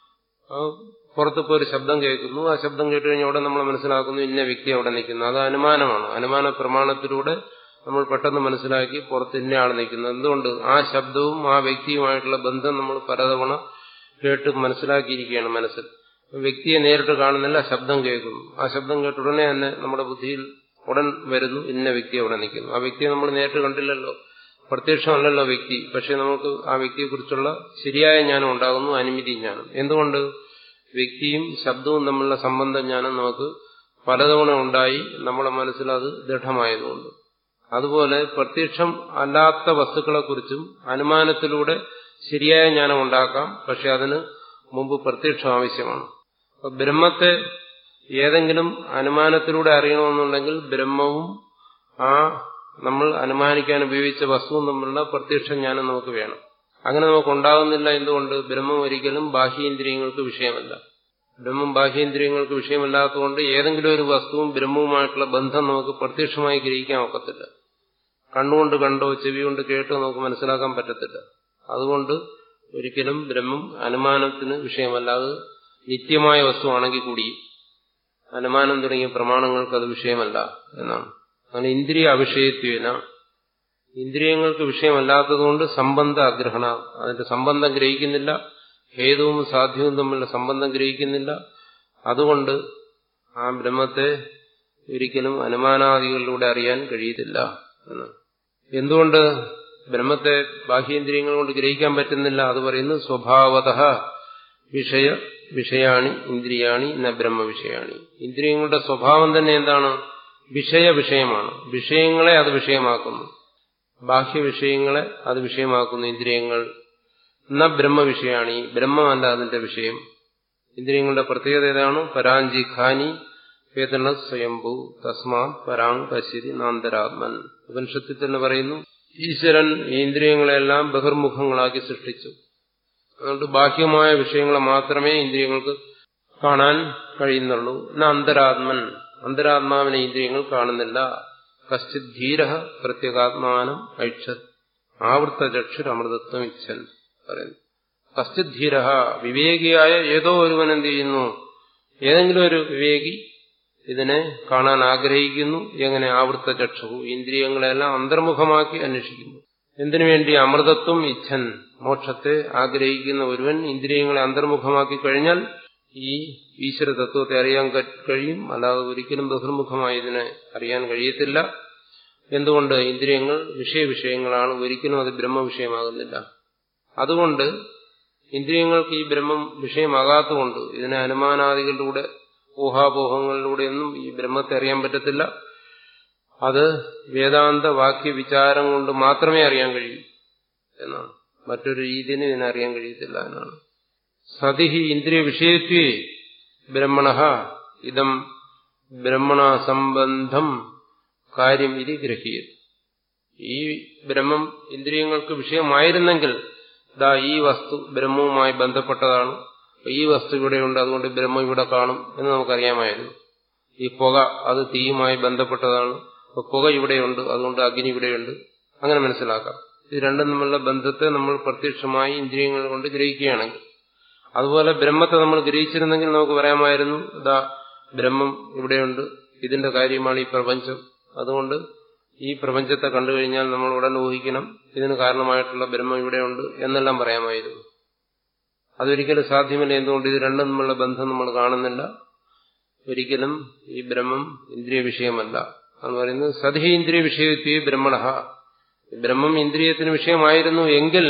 പുറത്തിപ്പോ ഒരു ശബ്ദം കേൾക്കുന്നു, ആ ശബ്ദം കേട്ട് കഴിഞ്ഞാൽ അവിടെ നമ്മൾ മനസ്സിലാക്കുന്നു ഇന്ന വ്യക്തി അവിടെ നിൽക്കുന്നു. അത് അനുമാനമാണ്. അനുമാന പ്രമാണത്തിലൂടെ നമ്മൾ പെട്ടെന്ന് മനസ്സിലാക്കി പുറത്ത് ഇന്ന ആൾ നിൽക്കുന്നു. എന്തുകൊണ്ട്? ആ ശബ്ദവും ആ വ്യക്തിയുമായിട്ടുള്ള ബന്ധം നമ്മൾ പലതവണ കേട്ട് മനസ്സിലാക്കിയിരിക്കുകയാണ് മനസ്സിൽ. വ്യക്തിയെ നേരിട്ട് കാണുന്നില്ല, ശബ്ദം കേൾക്കുന്നു. ആ ശബ്ദം കേട്ട ഉടനെ തന്നെ നമ്മുടെ ബുദ്ധിയിൽ ഉടൻ വരുന്നു ഇന്ന വ്യക്തി അവിടെ നിൽക്കുന്നു. ആ വ്യക്തിയെ നമ്മൾ നേരിട്ട് കണ്ടില്ലല്ലോ, പ്രത്യക്ഷമല്ലല്ലോ വ്യക്തി. പക്ഷെ നമുക്ക് ആ വ്യക്തിയെക്കുറിച്ചുള്ള ശരിയായ ജ്ഞാനം ഉണ്ടാകുന്നു, അനിമിതി ജ്ഞാനം. എന്തുകൊണ്ട്? വ്യക്തിയും ശബ്ദവും തമ്മിലുള്ള സംബന്ധ ജ്ഞാനം നമുക്ക് പലതവണ ഉണ്ടായി നമ്മുടെ മനസ്സിൽ അത് ദൃഢമായതുകൊണ്ട്. അതുപോലെ പ്രത്യക്ഷം അല്ലാത്ത വസ്തുക്കളെക്കുറിച്ചും അനുമാനത്തിലൂടെ ശരിയായ ജ്ഞാനം ഉണ്ടാക്കാം. പക്ഷെ അതിന് മുമ്പ് പ്രത്യക്ഷം ആവശ്യമാണ്. അപ്പൊ ബ്രഹ്മത്തെ ഏതെങ്കിലും അനുമാനത്തിലൂടെ അറിയണമെന്നുണ്ടെങ്കിൽ ബ്രഹ്മവും ആ നമ്മൾ അനുമാനിക്കാൻ ഉപയോഗിച്ച വസ്തുവും തമ്മിലുള്ള പ്രത്യക്ഷ ജ്ഞാനം നമുക്ക് വേണം. അങ്ങനെ നമുക്ക് ഉണ്ടാകുന്നില്ല. എന്തുകൊണ്ട്? ബ്രഹ്മം ഒരിക്കലും ബാഹ്യേന്ദ്രിയങ്ങൾക്ക് വിഷയമല്ല. ബ്രഹ്മം ബാഹ്യേന്ദ്രിയങ്ങൾക്ക് വിഷയമല്ലാത്തതുകൊണ്ട് ഏതെങ്കിലും ഒരു വസ്തുവും ബ്രഹ്മവുമായിട്ടുള്ള ബന്ധം നമുക്ക് പ്രത്യക്ഷമായി ഗ്രഹിക്കാൻ ഒക്കത്തില്ല. കണ്ണുകൊണ്ട് കണ്ടോ ചെവി കൊണ്ട് കേട്ടോ നമുക്ക് മനസ്സിലാക്കാൻ പറ്റത്തില്ല. അതുകൊണ്ട് ഒരിക്കലും ബ്രഹ്മം അനുമാനത്തിന് വിഷയമല്ല. അത് നിത്യമായ വസ്തുവാണെങ്കിൽ കൂടി അനുമാനം തുടങ്ങിയ പ്രമാണങ്ങൾക്ക് അത് വിഷയമല്ല എന്നാണ്. അങ്ങനെ ഇന്ദ്രിയ അവിഷയത്വേന, ഇന്ദ്രിയങ്ങൾക്ക് വിഷയമല്ലാത്തതുകൊണ്ട് സംബന്ധ അഗ്രഹണ, അതിന്റെ സംബന്ധം ഗ്രഹിക്കുന്നില്ല. ഹേതുവും സാധ്യവും തമ്മിലുള്ള സംബന്ധം ഗ്രഹിക്കുന്നില്ല. അതുകൊണ്ട് ആ ബ്രഹ്മത്തെ ഒരിക്കലും അനുമാനാദികളിലൂടെ അറിയാൻ കഴിയത്തില്ല എന്നാണ്. എന്തുകൊണ്ട് ബ്രഹ്മത്തെ ബാഹ്യേന്ദ്രിയങ്ങൾ കൊണ്ട് ഗ്രഹിക്കാൻ പറ്റുന്നില്ല? അത് പറയുന്നു സ്വഭാവതഃ വിഷയ വിഷയാണി ഇന്ദ്രിയാണി ന ബ്രഹ്മ വിഷയാണി. ഇന്ദ്രിയങ്ങളുടെ സ്വഭാവം തന്നെ എന്താണ്? വിഷയ വിഷയമാണ്. വിഷയങ്ങളെ അത് വിഷയമാക്കുന്നു. ബാഹ്യ വിഷയങ്ങളെ അത് വിഷയമാക്കുന്നു ഇന്ദ്രിയങ്ങൾ. ന ബ്രഹ്മ വിഷയാണി, ബ്രഹ്മമല്ല അതിന്റെ വിഷയം. ഇന്ദ്രിയങ്ങളുടെ പ്രത്യേകത ഏതാണ്? പരാഞ്ചി ഖാനി വേദന സ്വയംഭൂ തസ്മാ പരാങ് പശ്യതി നാന്തരാത്മൻ. ഉപനിഷത്തിൽ തന്നെ പറയുന്നു ഈശ്വരൻ ഈ ഇന്ദ്രിയങ്ങളെല്ലാം ബഹിർമുഖങ്ങളാക്കി സൃഷ്ടിച്ചു. അതുകൊണ്ട് ബാഹ്യമായ വിഷയങ്ങളെ മാത്രമേ ഇന്ദ്രിയങ്ങൾക്ക് കാണാൻ കഴിയുന്നുള്ളൂ. ന അന്തരാത്മൻ, അന്തരാത്മാവിനെ ഇന്ദ്രിയങ്ങൾ കാണുന്നില്ല. കശ്ചിത് ധീര പ്രത്യേകാത്മാനം ഐക്ഷത് ആവൃത്തചക്ഷുരമൃതത്വം ഇച്ഛൻ പറയുന്നു. കശ്ചിത് ധീര, വിവേകിയായ ഏതോ ഒരുവൻ എന്ത് ചെയ്യുന്നു? ഏതെങ്കിലും ഒരു വിവേകി ഇതിനെ കാണാൻ ആഗ്രഹിക്കുന്നു. എങ്ങനെ? ആവൃത്തചക്ഷു, ഇന്ദ്രിയങ്ങളെല്ലാം അന്തർമുഖമാക്കി അന്വേഷിക്കുന്നു. എന്തിനു വേണ്ടി? അമൃതത്വം ഇച്ഛൻ, മോക്ഷത്തെ ആഗ്രഹിക്കുന്ന ഒരുവൻ ഇന്ദ്രിയങ്ങളെ അന്തർമുഖമാക്കി കഴിഞ്ഞാൽ ഈ ഈശ്വര തത്വത്തെ അറിയാൻ കഴിയും. അല്ലാതെ ഒരിക്കലും ബഹിർമുഖമായി ഇതിനെ അറിയാൻ കഴിയത്തില്ല. എന്തുകൊണ്ട്? ഇന്ദ്രിയങ്ങൾ വിഷയവിഷയങ്ങളാണ്, ഒരിക്കലും അത് ബ്രഹ്മവിഷയമാകുന്നില്ല. അതുകൊണ്ട് ഇന്ദ്രിയങ്ങൾക്ക് ഈ ബ്രഹ്മം വിഷയമാകാത്തതുകൊണ്ട് ഇതിനെ അനുമാനാദികളിലൂടെ ഊഹാപോഹങ്ങളിലൂടെയൊന്നും ഈ ബ്രഹ്മത്തെ അറിയാൻ പറ്റത്തില്ല. അത് വേദാന്ത വാക്യ വിചാരം കൊണ്ട് മാത്രമേ അറിയാൻ കഴിയൂ എന്നാണ്. മറ്റൊരു രീതിയിൽ ഇതിനെ അറിയാൻ കഴിയത്തില്ല എന്നാണ്. സതിഹി ഇന്ദ്രിയ വിഷയത്വേ ബ്രഹ്മണഃ ഇദം ബ്രഹ്മണ സംബന്ധം കാര്യം ഇത് ഗ്രഹീയത്. ഈ ബ്രഹ്മം ഇന്ദ്രിയങ്ങൾക്ക് വിഷയമായിരുന്നെങ്കിൽ ദാ ഈ വസ്തു ബ്രഹ്മവുമായി ബന്ധപ്പെട്ടതാണ്, ഈ വസ്തു ഇവിടെയുണ്ട്, അതുകൊണ്ട് ബ്രഹ്മം ഇവിടെ കാണും എന്ന് നമുക്കറിയാമായിരുന്നു. ഈ പുക അത് തീയുമായി ബന്ധപ്പെട്ടതാണ്, അപ്പൊ പുക ഇവിടെയുണ്ട്, അതുകൊണ്ട് അഗ്നി ഇവിടെയുണ്ട്, അങ്ങനെ മനസ്സിലാക്കാം. ഇത് രണ്ടും തമ്മിലുള്ള ബന്ധത്തെ നമ്മൾ പ്രത്യക്ഷമായി ഇന്ദ്രിയങ്ങൾ കൊണ്ട് ഗ്രഹിക്കുകയാണെങ്കിൽ, അതുപോലെ ബ്രഹ്മത്തെ നമ്മൾ ഗ്രഹിച്ചിരുന്നെങ്കിൽ നമുക്ക് പറയാമായിരുന്നു ഇതാ ബ്രഹ്മം ഇവിടെയുണ്ട്, ഇതിന്റെ കാര്യമാണ് ഈ പ്രപഞ്ചം, അതുകൊണ്ട് ഈ പ്രപഞ്ചത്തെ കണ്ടുകഴിഞ്ഞാൽ നമ്മൾ ഉടൻ ഊഹിക്കണം ഇതിന് കാരണമായിട്ടുള്ള ബ്രഹ്മം ഇവിടെയുണ്ട് എന്നെല്ലാം പറയാമായിരുന്നു. അതൊരിക്കലും സാധ്യമല്ല. എന്തുകൊണ്ട്? ഇത് രണ്ടും തമ്മിലുള്ള ബന്ധം നമ്മൾ കാണുന്നില്ല. ഒരിക്കലും ഈ ബ്രഹ്മം ഇന്ദ്രിയ വിഷയമല്ല എന്ന് പറയുന്നത്. സതി ഇന്ദ്രിയ വിഷയത്വേ ബ്രഹ്മണഃ ബ്രഹ്മം ഇന്ദ്രിയത്തിന് വിഷയമായിരുന്നു എങ്കിൽ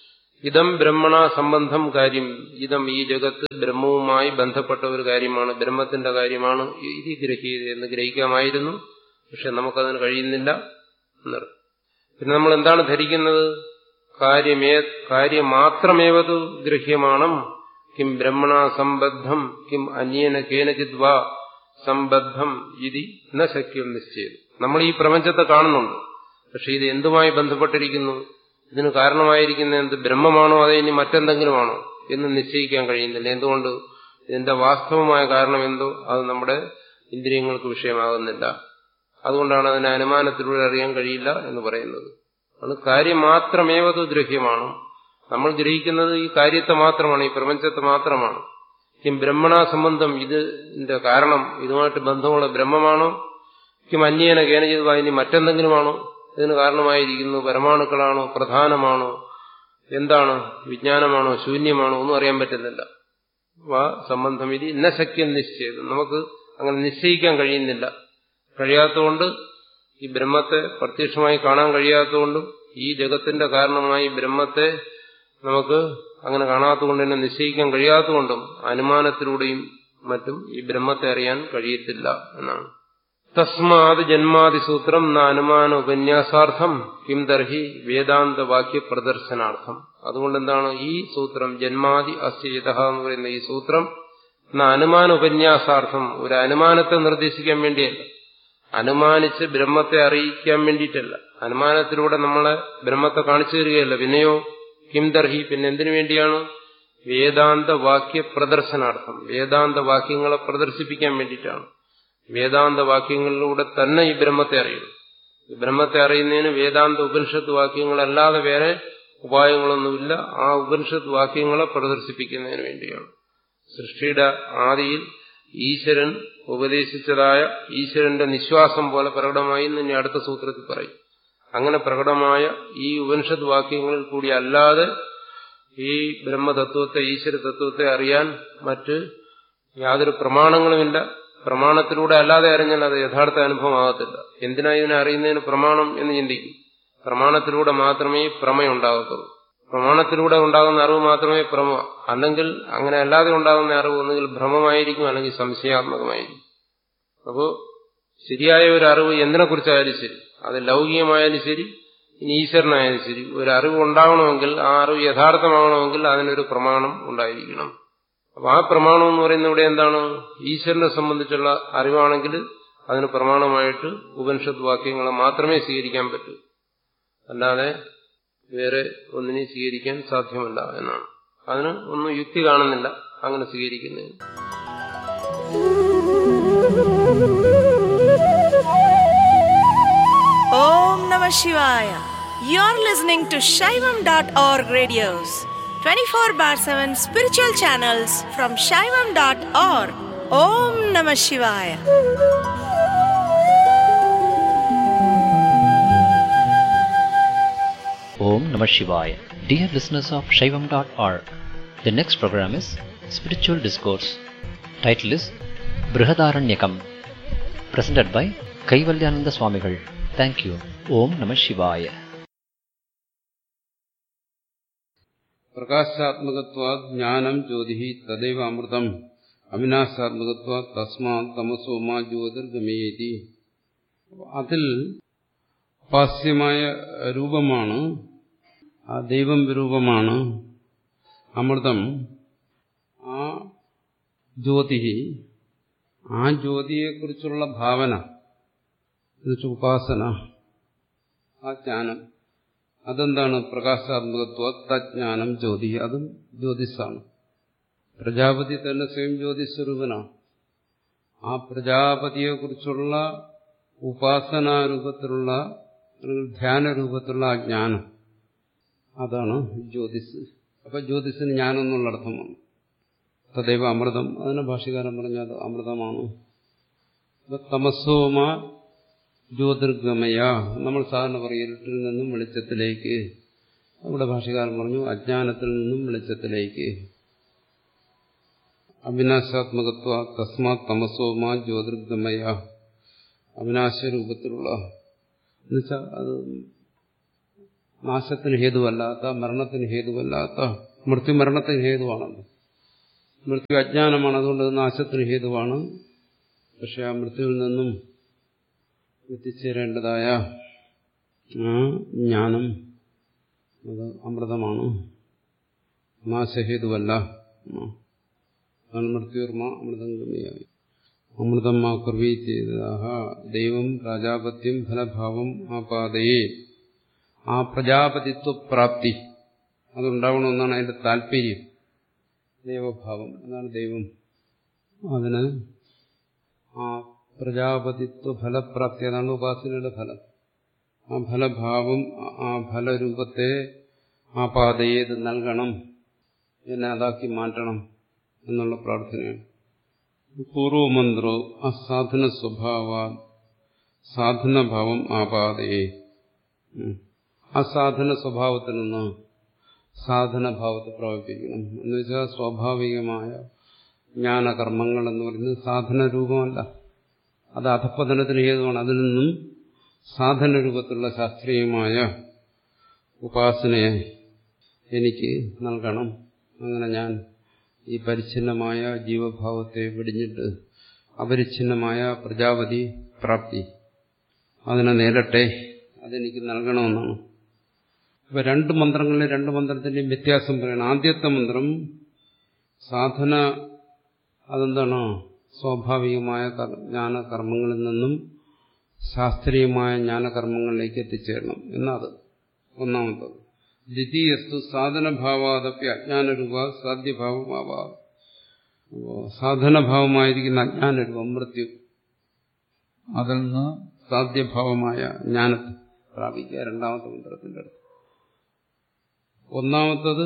ഇതം ബ്രഹ്മണ സംബന്ധം കാര്യം, ഇതം ഈ ജഗത്ത് ബ്രഹ്മവുമായി ബന്ധപ്പെട്ട ഒരു കാര്യമാണ്, ബ്രഹ്മത്തിന്റെ കാര്യമാണ് ഇത് ഗ്രഹീത എന്ന് ഗ്രഹിക്കാമായിരുന്നു. പക്ഷെ നമുക്കതിന് കഴിയുന്നില്ല എന്നർത്ഥം. പിന്നെ നമ്മൾ എന്താണ് ധരിക്കുന്നത്? കാര്യമേ കാര്യമാത്രമേവത് ഗ്രഹ്യമാണം കിം ബ്രഹ്മണ സംബദ്ധം കിം അന്യേന കേനചിത് വാ സംബദ്ധം ഇതി ന ശക്യം നിശ്ചയം. നമ്മൾ ഈ പ്രപഞ്ചത്തെ കാണുന്നുണ്ട്, പക്ഷെ ഇത് എന്തുമായി ബന്ധപ്പെട്ടിരിക്കുന്നു? ഇതിന് കാരണമായിരിക്കുന്ന എന്ത് ബ്രഹ്മമാണോ അതോ ഇനി മറ്റെന്തെങ്കിലുമാണോ എന്ന് നിശ്ചയിക്കാൻ കഴിയുന്നില്ല. എന്തുകൊണ്ട്? ഇതിന്റെ വാസ്തവമായ കാരണം എന്തോ അത് നമ്മുടെ ഇന്ദ്രിയങ്ങൾക്ക് വിഷയമാകുന്നില്ല. അതുകൊണ്ടാണ് അതിനെ അനുമാനത്തിലൂടെ അറിയാൻ കഴിയില്ല എന്ന് പറയുന്നത്. അത് കാര്യം മാത്രമേവത് ഗ്രഹ്യമാണ്. നമ്മൾ ഗ്രഹിക്കുന്നത് ഈ കാര്യത്തെ മാത്രമാണ്, ഈ പ്രപഞ്ചത്തെ മാത്രമാണ്. കിം ബ്രഹ്മണ സംബന്ധം, ഇതിന്റെ കാരണം ഇതുമായിട്ട് ബന്ധമുള്ള ബ്രഹ്മമാണോ? കിം അന്യേന കേനചിത് ഇനി മറ്റെന്തെങ്കിലുമാണോ ഇതിന് കാരണമായിരിക്കുന്നു? പരമാണുക്കളാണോ? പ്രധാനമാണോ? എന്താണ്? വിജ്ഞാനമാണോ? ശൂന്യമാണോ? ഒന്നും അറിയാൻ പറ്റുന്നില്ല. വാ സംബന്ധം ഇത് ഇന്ന ശക്യം നിശ്ചയം, നമുക്ക് അങ്ങനെ നിശ്ചയിക്കാൻ കഴിയുന്നില്ല. കഴിയാത്തതുകൊണ്ട്, ഈ ബ്രഹ്മത്തെ പ്രത്യക്ഷമായി കാണാൻ കഴിയാത്തതുകൊണ്ടും ഈ ജഗത്തിന്റെ കാരണമായി ബ്രഹ്മത്തെ നമുക്ക് അങ്ങനെ കാണാത്തതുകൊണ്ട് തന്നെ നിശ്ചയിക്കാൻ കഴിയാത്തതുകൊണ്ടും അനുമാനത്തിലൂടെയും മറ്റും ഈ ബ്രഹ്മത്തെ അറിയാൻ കഴിയത്തില്ല എന്നാണ്. തസ്മാത് ജന്മാദിസൂത്രം ന അനുമാന ഉപന്യാസാർത്ഥം കിം തർഹി വേദാന്ത വാക്യ പ്രദർശനാർത്ഥം. അതുകൊണ്ട് എന്താണ് ഈ സൂത്രം? ജന്മാദി അസ്യത എന്ന് പറയുന്ന ഈ സൂത്രം ന അനുമാന ഉപന്യാസാർത്ഥം, ഒരു അനുമാനത്തെ നിർദ്ദേശിക്കാൻ വേണ്ടിയല്ല, അനുമാനിച്ച് ബ്രഹ്മത്തെ അറിയിക്കാൻ വേണ്ടിയിട്ടല്ല. അനുമാനത്തിലൂടെ നമ്മളെ ബ്രഹ്മത്തെ കാണിച്ചു തരികയല്ല. പിന്നെയോ കിം തർഹി, പിന്നെ എന്തിനു വേണ്ടിയാണ്? വേദാന്ത വാക്യ പ്രദർശനാർത്ഥം, വേദാന്ത വാക്യങ്ങളെ പ്രദർശിപ്പിക്കാൻ വേണ്ടിയിട്ടാണ്. വേദാന്ത വാക്യങ്ങളിലൂടെ തന്നെ ഈ ബ്രഹ്മത്തെ അറിയണം. ഈ ബ്രഹ്മത്തെ അറിയുന്നതിന് വേദാന്ത ഉപനിഷത്ത് വാക്യങ്ങളല്ലാതെ വേറെ ഉപായങ്ങളൊന്നുമില്ല. ആ ഉപനിഷത്ത് വാക്യങ്ങളെ പ്രദർശിപ്പിക്കുന്നതിന് വേണ്ടിയാണ്. സൃഷ്ടിയുടെ ആദിയിൽ ഈശ്വരൻ ഉപദേശിച്ചതായ ഈശ്വരന്റെ നിശ്വാസം പോലെ പ്രകടമായി എന്ന് അടുത്ത സൂത്രത്തിൽ പറയും. അങ്ങനെ പ്രകടമായ ഈ ഉപനിഷത്ത് വാക്യങ്ങളിൽ കൂടി അല്ലാതെ ഈ ബ്രഹ്മതത്വത്തെ, ഈശ്വര തത്വത്തെ അറിയാൻ മറ്റ് യാതൊരു പ്രമാണങ്ങളുമില്ല. പ്രമാണത്തിലൂടെ അല്ലാതെ അറിഞ്ഞാൽ അത് യഥാർത്ഥ അനുഭവമാകത്തില്ല. എന്തിനാ ഇതിനെ അറിയുന്നതിന് പ്രമാണം എന്ന് ചിന്തിക്കും. പ്രമാണത്തിലൂടെ മാത്രമേ പ്രമയുണ്ടാകത്തുള്ളൂ. പ്രമാണത്തിലൂടെ ഉണ്ടാകുന്ന അറിവ് മാത്രമേ പ്രമ, അല്ലെങ്കിൽ അങ്ങനെ അല്ലാതെ ഉണ്ടാകുന്ന അറിവ് ഒന്നുകിൽ ഭ്രമമായിരിക്കും, അല്ലെങ്കിൽ സംശയാത്മകമായിരിക്കും. അപ്പോൾ ശരിയായ ഒരു അറിവ് എന്തിനെക്കുറിച്ചായാലും ശരി, അത് ലൗകികമായാലും ശരി, ഇനി ഈശ്വരനായാലും ശരി, ഒരു അറിവ് ഉണ്ടാകണമെങ്കിൽ, ആ അറിവ് യഥാർത്ഥമാകണമെങ്കിൽ അതിനൊരു പ്രമാണം ഉണ്ടായിരിക്കണം. അപ്പൊ ആ പ്രമാണം എന്ന് പറയുന്നത് ഇവിടെ എന്താണ്? ഈശ്വരനെ സംബന്ധിച്ചുള്ള അറിവാണെങ്കിൽ അതിന് പ്രമാണമായിട്ട് ഉപനിഷത്ത് വാക്യങ്ങളെ മാത്രമേ സ്വീകരിക്കാൻ പറ്റൂ, അല്ലാതെ വേറെ ഒന്നിനെയും സ്വീകരിക്കാൻ സാധ്യമല്ല എന്നാണ്. അതിന് ഒന്നും യുക്തി കാണുന്നില്ല അങ്ങനെ സ്വീകരിക്കുന്നതിന്. Om Namah Shivaya. You're listening to Shaivam dot org radios, twenty-four bar seven spiritual channels from Shaivam dot org. Om Namah Shivaya. Om Namah Shivaya. Dear listeners of Shaivam dot org, the next program is Spiritual Discourse. Title is Brihadaranyakam, presented by Kaivalyananda Swamigal. Thank you. Om Namah Shivaya. പ്രകാശാത്മകത്വാത് ജ്ഞാനം ജ്യോതിഹി തദൈവ അമൃതം അവിനാശാത്മകത്വാത് തസ്മാത് തമസോമാ ജ്യോതിർഗമയേതി. അതിൽ ഉപാസ്യമായ രൂപമാണ്, ആ ദൈവം രൂപമാണ് അമൃതം. ആ ജ്യോതിഹി, ആ ജ്യോതിയെക്കുറിച്ചുള്ള ഭാവന, എന്നുവെച്ചാൽ ഉപാസന, ആ ജ്ഞാനം, അതെന്താണ്? പ്രകാശാത്മകത്വ തജ്ഞാനം ജ്യോതി, അതും ജ്യോതിസാണ്. പ്രജാപതി തന്നെ സ്വയം ജ്യോതിസ്വരൂപനാണ്. ആ പ്രജാപതിയെക്കുറിച്ചുള്ള ഉപാസനാരൂപത്തിലുള്ള ധ്യാനരൂപത്തിലുള്ള ആ ജ്ഞാനം, അതാണ് ജ്യോതിസ്. അപ്പൊ ജ്യോതിസിന് ജ്ഞാനം എന്നുള്ള അർത്ഥമാണ്. തദൈവ അമൃതം, അതിനെ ഭാഷ്യകാരൻ പറഞ്ഞത് അമൃതമാണ്. തമസോമ ജ്യോതിർഗമയ, നമ്മൾ സാധാരണ പറയും ഇരുട്ടിൽ നിന്നും വെളിച്ചത്തിലേക്ക്. അവിടെ ഭാഷ്യകാരൻ പറഞ്ഞു അജ്ഞാനത്തിൽ നിന്നും വെളിച്ചത്തിലേക്ക്. അവിനാശാത്മകത്വ തസ്മാത് തമസോമ ജ്യോതിർഗമയ, അവിനാശരൂപത്തിലുള്ള, എന്നുവെച്ചാൽ അത് നാശത്തിന് ഹേതുവല്ലാത്ത, മരണത്തിന് ഹേതുവല്ലാത്ത, മൃത്യു മരണത്തിന് ഹേതുവാണല്ലോ. മൃത്യു അജ്ഞാനമാണ്, അതുകൊണ്ട് നാശത്തിന് ഹേതുവാണ്. പക്ഷെ ആ മൃത്യുവിൽ നിന്നും എത്തിച്ചേരേണ്ടതായ ആ ജ്ഞാനം അത് അമൃതമാണ്, നാശഹേതുവല്ല. മൃത്യുർമ അമൃതം ഗമ്യായി അമൃതം മാ കുർവീത്യേതാഹ ദൈവം പ്രജാപത്യം ഫലഭാവം ആപാദയേ. ആ പ്രജാപതിത്വപ്രാപ്തി അതുണ്ടാവണമെന്നാണ് അതിന്റെ താല്പര്യം. ദൈവഭാവം എന്നാണ് ദൈവം. അതിന് ആ പ്രജാപതിത്വ ഫലപ്രാപ്തി, അതാണ് ഉപാസനയുടെ ഫലം. ആ ഫലഭാവം, ആ ഫലരൂപത്തെ ആപാദയേത് നൽകണം, എന്നെ അതാക്കി മാറ്റണം എന്നുള്ള പ്രാർത്ഥനയാണ്. പൂർവമന്ത്രോ അസാധന സ്വഭാവ സാധനഭാവം ആപാദയേ. അസാധന സ്വഭാവത്തിൽ നിന്ന് സാധനഭാവത്തെ പ്രവർത്തിക്കണം എന്ന് വെച്ചാൽ സ്വാഭാവികമായ ജ്ഞാനകർമ്മങ്ങൾ എന്ന് പറയുന്നത് സാധന രൂപമല്ല, അത് അധപ്പതനത്തിന് ഹേതുവാണ്. അതിൽ നിന്നും സാധന രൂപത്തിലുള്ള ശാസ്ത്രീയമായ ഉപാസനയെ എനിക്ക് നൽകണം. അങ്ങനെ ഞാൻ ഈ പരിച്ഛിന്നമായ ജീവഭാവത്തെ വെടിഞ്ഞിട്ട് അപരിച്ഛിന്നമായ പ്രജാപതി പ്രാപ്തി അതിനെ നേരട്ടെ, അതെനിക്ക് നൽകണമെന്നാണ്. ഇപ്പൊ രണ്ട് മന്ത്രങ്ങളിലെ രണ്ട് മന്ത്രത്തിന്റെയും വ്യത്യാസം പറയണം. ആദ്യത്തെ മന്ത്രം സാധന, അതെന്താണോ സ്വാഭാവികമായ ജ്ഞാനകർമ്മങ്ങളിൽ നിന്നും ശാസ്ത്രീയമായ ജ്ഞാനകർമ്മങ്ങളിലേക്ക് എത്തിച്ചേരണം എന്നത് ഒന്നാമത്തത്. ദ്വിതീയസ്തു സാധനഭാവാദപ്യ അജ്ഞാനരൂപ സാധ്യഭാവമാവാ. സാധനഭാവമായിരിക്കുന്ന അജ്ഞാനരൂപം മൃത്യു, അതിൽ നിന്ന് സാധ്യഭാവമായ ജ്ഞാനത്തെ പ്രാപിക്കുക. രണ്ടാമത്തെ മന്ത്രത്തിന്റെ അടുത്ത് ഒന്നാമത്തത്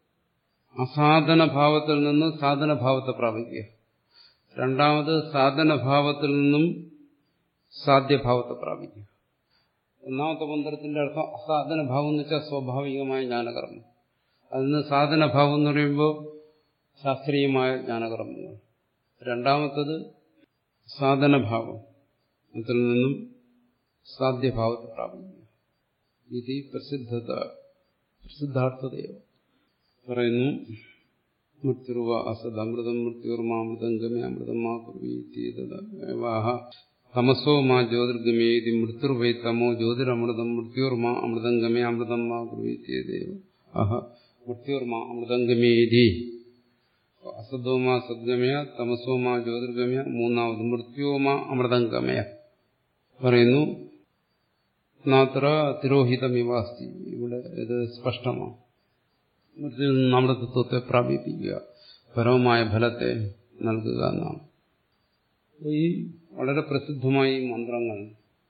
അസാധനഭാവത്തിൽ നിന്ന് സാധനഭാവത്തെ പ്രാപിക്കുക. രണ്ടാമത് സാധനഭാവത്തിൽ നിന്നും സാധ്യഭാവത്തെ പ്രാപിക്കുക. ഒന്നാമത്തെ മന്ത്രത്തിന്റെ അർത്ഥം അസാധനഭാവം എന്ന് വെച്ചാൽ സ്വാഭാവികമായ ജ്ഞാനകർമ്മം. അതിന് സാധനഭാവം എന്ന് പറയുമ്പോൾ ശാസ്ത്രീയമായ ജ്ഞാനകർമ്മങ്ങൾ. രണ്ടാമത്തത് സാധനഭാവം, അതിൽ നിന്നും സാധ്യഭാവത്തെ പ്രാപിക്കുക. ഇത് പ്രസിദ്ധത പ്രസിദ്ധാർത്ഥതയോ പറയുന്നു. മൃത്യുർവ അസദ് അമൃതം മൃത്യുർമാമൃതം ഗമേ അമൃതം മാ കുർവീത്യേതവാഹ തമസോ മാ ജ്യോതിർഗമേതി മൃത്യുർവൈ തമോ ജ്യോതിരമൃതം മൃത്യുർമാ അമൃതം ഗമേ അമൃതം മാ കുർവീത്യേതേവ അഹ മൃത്യുർമാ അമൃതം ഗമേതി. അസദോമാ സദ്ഗമയ തമസോമാ ജ്യോതിർഗമയ. മൂന്നാമത് മൃത്യോമാ അമൃതം ഗമയ പറയുന്നു. നാത്ര തിരോഹിതമിവാസ്തി, ഇവിടെ ഇത് സ്പഷ്ടമാണ്. മൃത്യുവിൽ നിന്ന് അമൃതത്വത്തെ പ്രാപിപ്പിക്കുക, പരമമായ ഫലത്തെ നൽകുക എന്നാണ്. ഈ വളരെ പ്രസിദ്ധമായ ഈ മന്ത്രങ്ങൾ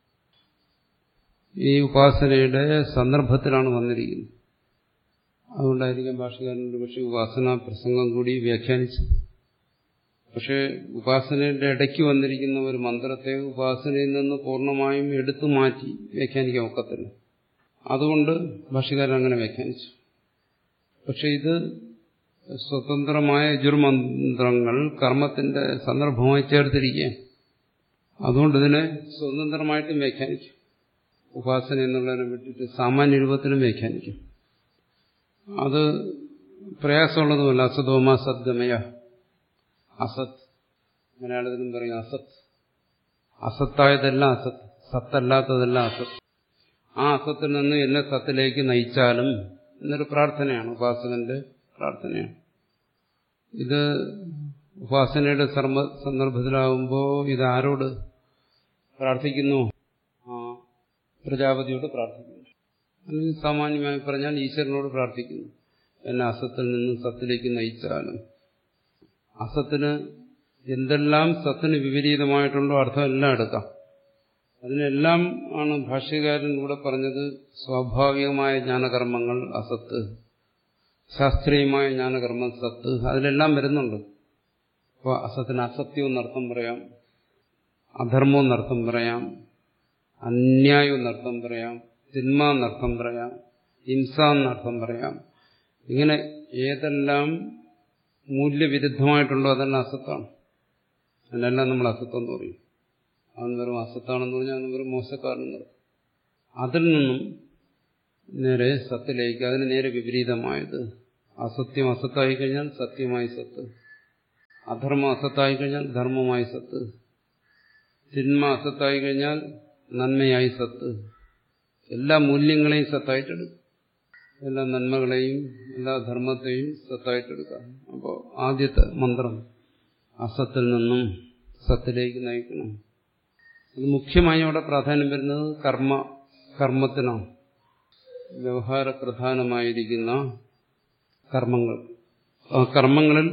ഈ ഉപാസനയുടെ സന്ദർഭത്തിലാണ് വന്നിരിക്കുന്നത്. അതുകൊണ്ടായിരിക്കും ഭാഷകാരൻ്റെ പക്ഷേ ഉപാസനാ പ്രസംഗം കൂടി വ്യാഖ്യാനിച്ചു. പക്ഷേ ഉപാസനയുടെ ഇടയ്ക്ക് വന്നിരിക്കുന്ന ഒരു മന്ത്രത്തെ ഉപാസനയിൽ നിന്ന് പൂർണ്ണമായും എടുത്തു മാറ്റി വ്യാഖ്യാനിക്കാൻ ഒക്കത്തില്ല. അതുകൊണ്ട് ഭാഷകാരൻ അങ്ങനെ വ്യാഖ്യാനിച്ചു. പക്ഷെ ഇത് സ്വതന്ത്രമായ യജുർമന്ത്രങ്ങൾ കർമ്മത്തിന്റെ സന്ദർഭമായി ചേർത്തിരിക്കുക. അതുകൊണ്ട് ഇതിനെ സ്വതന്ത്രമായിട്ടും വ്യാഖ്യാനിക്കും. ഉപാസന എന്നുള്ളതിനെ വിട്ടിട്ട് സാമാന്യ രൂപത്തിലും വ്യാഖ്യാനിക്കും. അത് പ്രയാസമുള്ളതുമല്ല. അസതോമ സദ്ഗമയ, അസത്, മലയാളത്തിലും പറയും അസത്. അസത്തായതെല്ലാം അസത്ത്, സത്തല്ലാത്തതെല്ലാം അസത്ത്. ആ അസത്തിൽ നിന്ന് എന്നെ സത്തിലേക്ക് നയിച്ചാലും എന്നൊരു പ്രാർത്ഥനയാണ്, ഉപാസകന്റെ പ്രാർത്ഥനയാണ്. ഇത് ഉപാസനയുടെ സർമ്മ സന്ദർഭത്തിലാവുമ്പോൾ ഇത് ആരോട് പ്രാർത്ഥിക്കുന്നു? ആ പ്രജാപതിയോട് പ്രാർത്ഥിക്കുന്നു. അല്ലെങ്കിൽ സാമാന്യമായി പറഞ്ഞാൽ ഈശ്വരനോട് പ്രാർത്ഥിക്കുന്നു. എന്നെ അസത്തിൽ നിന്ന് സത്തിലേക്ക് നയിച്ചാലും. അസത്തിന് എന്തെല്ലാം സത്തിന് വിപരീതമായിട്ടുണ്ടോ അർത്ഥം എല്ലാം എടുക്കാം. അതിനെല്ലാം ആണ് ഭാഷ്യകാരൻ ഇവിടെ പറഞ്ഞത്. സ്വാഭാവികമായ ജ്ഞാനകർമ്മങ്ങൾ അസത്ത്, ശാസ്ത്രീയമായ ജ്ഞാനകർമ്മം സത്ത്, അതിലെല്ലാം വരുന്നുണ്ട്. അപ്പോൾ അസത്തിന് അസത്യം എന്നർത്ഥം പറയാം, അധർമ്മം എന്നർത്ഥം പറയാം, അന്യായം എന്നർത്ഥം പറയാം, തിന്മ എന്നർത്ഥം പറയാം, ഹിംസ എന്നർത്ഥം പറയാം. ഇങ്ങനെ ഏതെല്ലാം മൂല്യവിരുദ്ധമായിട്ടുണ്ടോ അതെല്ലാം അസത്താണ്. അതിനെല്ലാം നമ്മൾ അസത്വം എന്ന് പറയും. അവൻ വെറും അസത്താണെന്ന് പറഞ്ഞാൽ അവൻ വെറും മോശക്കാരനെന്ന് പറയും. അതിൽ നിന്നും നേരെ സത്തിലേക്ക്, അതിന് നേരെ വിപരീതമായത്. അസത്യം അസത്തായി കഴിഞ്ഞാൽ സത്യമായി സത്ത്, അധർമ്മം അസത്തായി കഴിഞ്ഞാൽ ധർമ്മമായി സത്ത്, തിന്മ അസത്തായി കഴിഞ്ഞാൽ നന്മയായി സത്ത്. എല്ലാ മൂല്യങ്ങളെയും സത്തായിട്ടെടുക്കും, എല്ലാ നന്മകളെയും എല്ലാ ധർമ്മത്തെയും സത്തായിട്ടെടുക്കാം. അപ്പോൾ ആദ്യത്തെ മന്ത്രം അസത്തിൽ നിന്നും സത്തിലേക്ക് നയിക്കണം. അത് മുഖ്യമായി അവിടെ പ്രാധാന്യം വരുന്നത് കർമ്മ കർമ്മത്തിനാണ്. വ്യവഹാര പ്രധാനമായിരിക്കുന്ന കർമ്മങ്ങൾ, ആ കർമ്മങ്ങളിൽ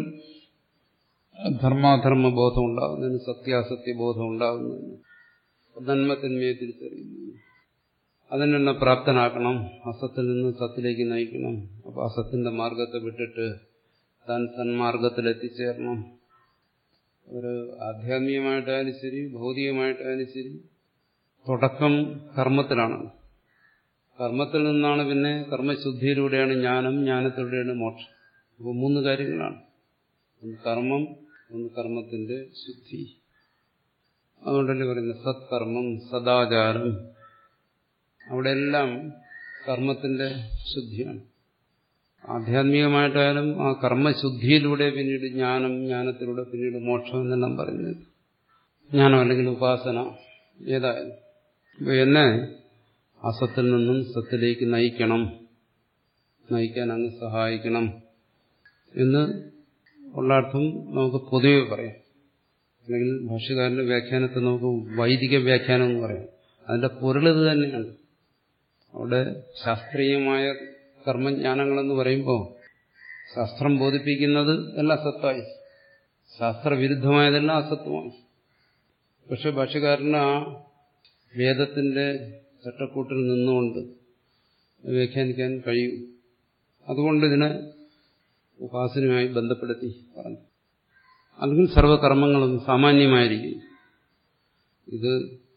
ധർമാധർമ്മ ബോധം ഉണ്ടാകുന്നതിന്, സത്യാസത്യ ബോധം ഉണ്ടാകുന്നതിന്, നന്മത്തിന്മയെ തിരിച്ചറിയുന്നു, അതിനെല്ലാം പ്രാപ്തനാക്കണം. അസത്തിൽ നിന്ന് സത്തിലേക്ക് നയിക്കണം. അപ്പൊ അസത്തിന്റെ മാർഗത്തെ വിട്ടിട്ട് താൻ സന്മാർഗത്തിൽ എത്തിച്ചേരണം. ഒരു ആധ്യാത്മികമായിട്ടായാലും ശരി ഭൗതികമായിട്ടായാലും ശരി തുടക്കം കർമ്മത്തിലാണ്. കർമ്മത്തിൽ നിന്നാണ് പിന്നെ കർമ്മശുദ്ധിയിലൂടെയാണ് ജ്ഞാനം, ജ്ഞാനത്തിലൂടെയാണ് മോക്ഷം. അപ്പോൾ മൂന്ന് കാര്യങ്ങളാണ്. ഒന്ന് കർമ്മം, ഒന്ന് കർമ്മത്തിന്റെ ശുദ്ധി. അതുകൊണ്ടല്ലേ പറയുന്നത് സത്കർമ്മം സദാചാരം. അവിടെയെല്ലാം കർമ്മത്തിന്റെ ശുദ്ധിയാണ്. ആധ്യാത്മികമായിട്ടായാലും ആ കർമ്മശുദ്ധിയിലൂടെ പിന്നീട് ജ്ഞാനം, ജ്ഞാനത്തിലൂടെ പിന്നീട് മോക്ഷം എന്നെല്ലാം പറയുന്നത്. ജ്ഞാനം അല്ലെങ്കിൽ ഉപാസന ഏതായാലും. അപ്പോൾ എന്നെ അസത്തിൽ നിന്നും സത്തിലേക്ക് നയിക്കണം, നയിക്കാൻ അങ്ങ് സഹായിക്കണം എന്ന് ഉള്ള അർത്ഥം നമുക്ക് പൊതുവെ പറയാം. അല്ലെങ്കിൽ ഭാഷ്യകാരന്റെ വ്യാഖ്യാനത്തെ നമുക്ക് വൈദിക വ്യാഖ്യാനം എന്ന് പറയാം. അതിന്റെ പൊരുളിത് തന്നെയാണ്. അവിടെ ശാസ്ത്രീയമായ കർമ്മജ്ഞാനങ്ങളെന്ന് പറയുമ്പോൾ ശാസ്ത്രം ബോധിപ്പിക്കുന്നത് എല്ലാം സത്തായി, ശാസ്ത്രവിരുദ്ധമായതെല്ലാം അസത്വമായി. പക്ഷെ ഭാഷ്യകാരന് ആ വേദത്തിന്റെ ചട്ടക്കൂട്ടിൽ നിന്നുകൊണ്ട് വ്യാഖ്യാനിക്കാൻ കഴിയും. അതുകൊണ്ട് ഇതിനെ ഉപാസനയുമായി ബന്ധപ്പെടുത്തി പറഞ്ഞു. അല്ലെങ്കിൽ സർവകർമ്മങ്ങളും സാമാന്യമായിരിക്കും. ഇത്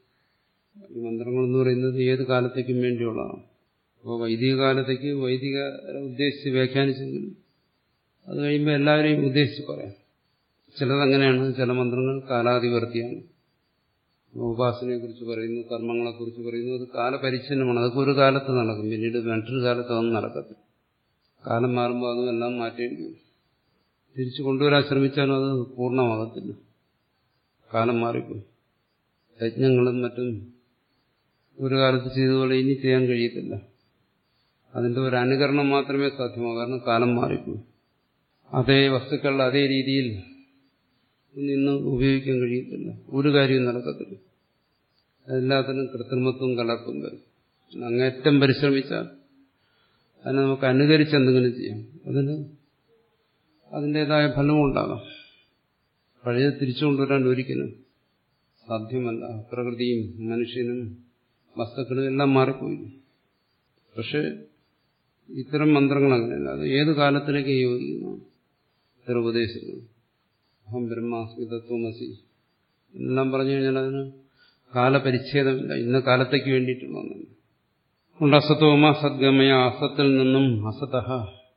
ഈ മന്ത്രങ്ങളെന്ന് പറയുന്നത് ഏത് കാലത്തേക്കും വേണ്ടിയുള്ളതാണ്. അപ്പോൾ വൈദിക കാലത്തേക്ക് വൈദിക ഉദ്ദേശിച്ച് വ്യാഖ്യാനിച്ചെങ്കിൽ അത് കഴിയുമ്പോൾ എല്ലാവരെയും ഉദ്ദേശിച്ച് പറയാം. ചിലതങ്ങനെയാണ്, ചില മന്ത്രങ്ങൾ കാലാധിവർത്തിയാണ്. ഉപാസനയെക്കുറിച്ച് പറയുന്നു, കർമ്മങ്ങളെക്കുറിച്ച് പറയുന്നു. അത് കാലപരിച്ഛിന്നമാണ്. അതൊക്കെ ഒരു കാലത്ത് നടക്കും, പിന്നീട് മറ്റൊരു കാലത്ത് അതൊന്നും നടക്കത്തില്ല. കാലം മാറുമ്പോൾ അതും എല്ലാം മാറ്റേണ്ടി വരും. തിരിച്ചു കൊണ്ടുവരാൻ ശ്രമിച്ചാലും അത് പൂർണ്ണമാകത്തില്ല, കാലം മാറിപ്പോയി. യജ്ഞങ്ങളും മറ്റും ഒരു കാലത്ത് ചെയ്തതുപോലെ ഇനി ചെയ്യാൻ കഴിയത്തില്ല. അതിന്റെ ഒരു അനുകരണം മാത്രമേ സാധ്യമാകൂ, കാരണം കാലം മാറിപ്പോയി. അതേ വസ്തുക്കളുടെ അതേ രീതിയിൽ നിന്ന് ഉപയോഗിക്കാൻ കഴിയത്തില്ല, ഒരു കാര്യവും നടക്കത്തില്ല. എല്ലാത്തിനും കൃത്രിമത്വം കലർപ്പും വരും. അങ്ങേറ്റം പരിശ്രമിച്ചാൽ അതിനെ നമുക്ക് അനുകരിച്ച് എന്തെങ്കിലും ചെയ്യാം, അതിന് അതിൻ്റെതായ ഫലവും ഉണ്ടാകാം. പഴയത് തിരിച്ചു കൊണ്ടുവരാൻ ഒരിക്കലും സാധ്യമല്ല. പ്രകൃതിയും മനുഷ്യനും വസ്തുക്കളും എല്ലാം മാറിപ്പോയി. പക്ഷെ ഇത്തരം മന്ത്രങ്ങൾ അങ്ങനെയല്ല, അത് ഏത് കാലത്തിലേക്ക് യോജിക്കുന്നു. ഇത്തരം ഉപദേശങ്ങൾ അഹം ബ്രഹ്മാസ്മി തത്വമസി എന്നെല്ലാം പറഞ്ഞു കഴിഞ്ഞാൽ അതിന് കാലപരിച്ഛേദമില്ല, ഇന്ന കാലത്തേക്ക് വേണ്ടിയിട്ടുള്ളതാണ്. ഉണ്ട് അസത്വമ സദ്ഗമയ, അസത്തിൽ നിന്നും അസതഃ,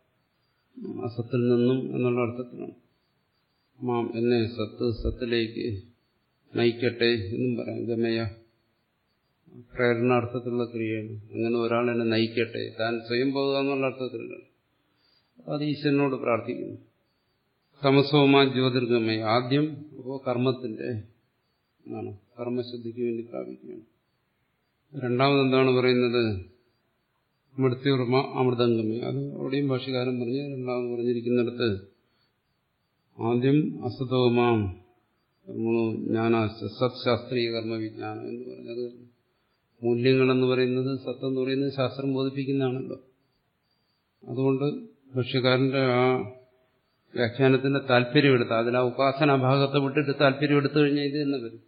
അസത്തിൽ നിന്നും എന്നുള്ള അർത്ഥത്തിലാണ്. മാം എന്നെ സത്ത് സത്തിലേക്ക് നയിക്കട്ടെ എന്നും പറയാം. ഗമയ പ്രേരണാർത്ഥത്തിലുള്ള ക്രിയയാണ്. അങ്ങനെ ഒരാൾ എന്നെ നയിക്കട്ടെ, താൻ സ്വയം പോകുക എന്നുള്ള അർത്ഥത്തിലല്ല, അത് ഈശ്വരനോട് പ്രാർത്ഥിക്കുന്നു. തമസോമാ ജ്യോതിർഗമയ, ആദ്യം അപ്പോൾ കർമ്മത്തിന്റെ ആണ്, കർമ്മശുദ്ധിക്ക് വേണ്ടി പ്രാപിക്കുകയാണ്. രണ്ടാമത് എന്താണ് പറയുന്നത്? മൃത്യുർമ അമൃതംഗമയ, അത് അവിടെയും ഭാഷ്യകാരൻ പറഞ്ഞ് രണ്ടാമത് പറഞ്ഞിരിക്കുന്നിടത്ത് ആദ്യം അസതോമാം ജ്ഞാനാശ്ച സത് ശാസ്ത്രീയ കർമ്മവിജ്ഞാനം എന്ന് പറഞ്ഞത്. മൂല്യങ്ങളെന്ന് പറയുന്നത്, സത്തെന്ന് പറയുന്നത് ശാസ്ത്രം ബോധിപ്പിക്കുന്നതാണല്ലോ. അതുകൊണ്ട് ഭാഷ്യകാരന്റെ ആ വ്യാഖ്യാനത്തിന്റെ താല്പര്യമെടുത്ത, അതിൽ ആ ഉപാസനാ ഭാഗത്തെ വിട്ടിട്ട് താല്പര്യം എടുത്തു കഴിഞ്ഞാൽ ഇത് തന്നെ വരും.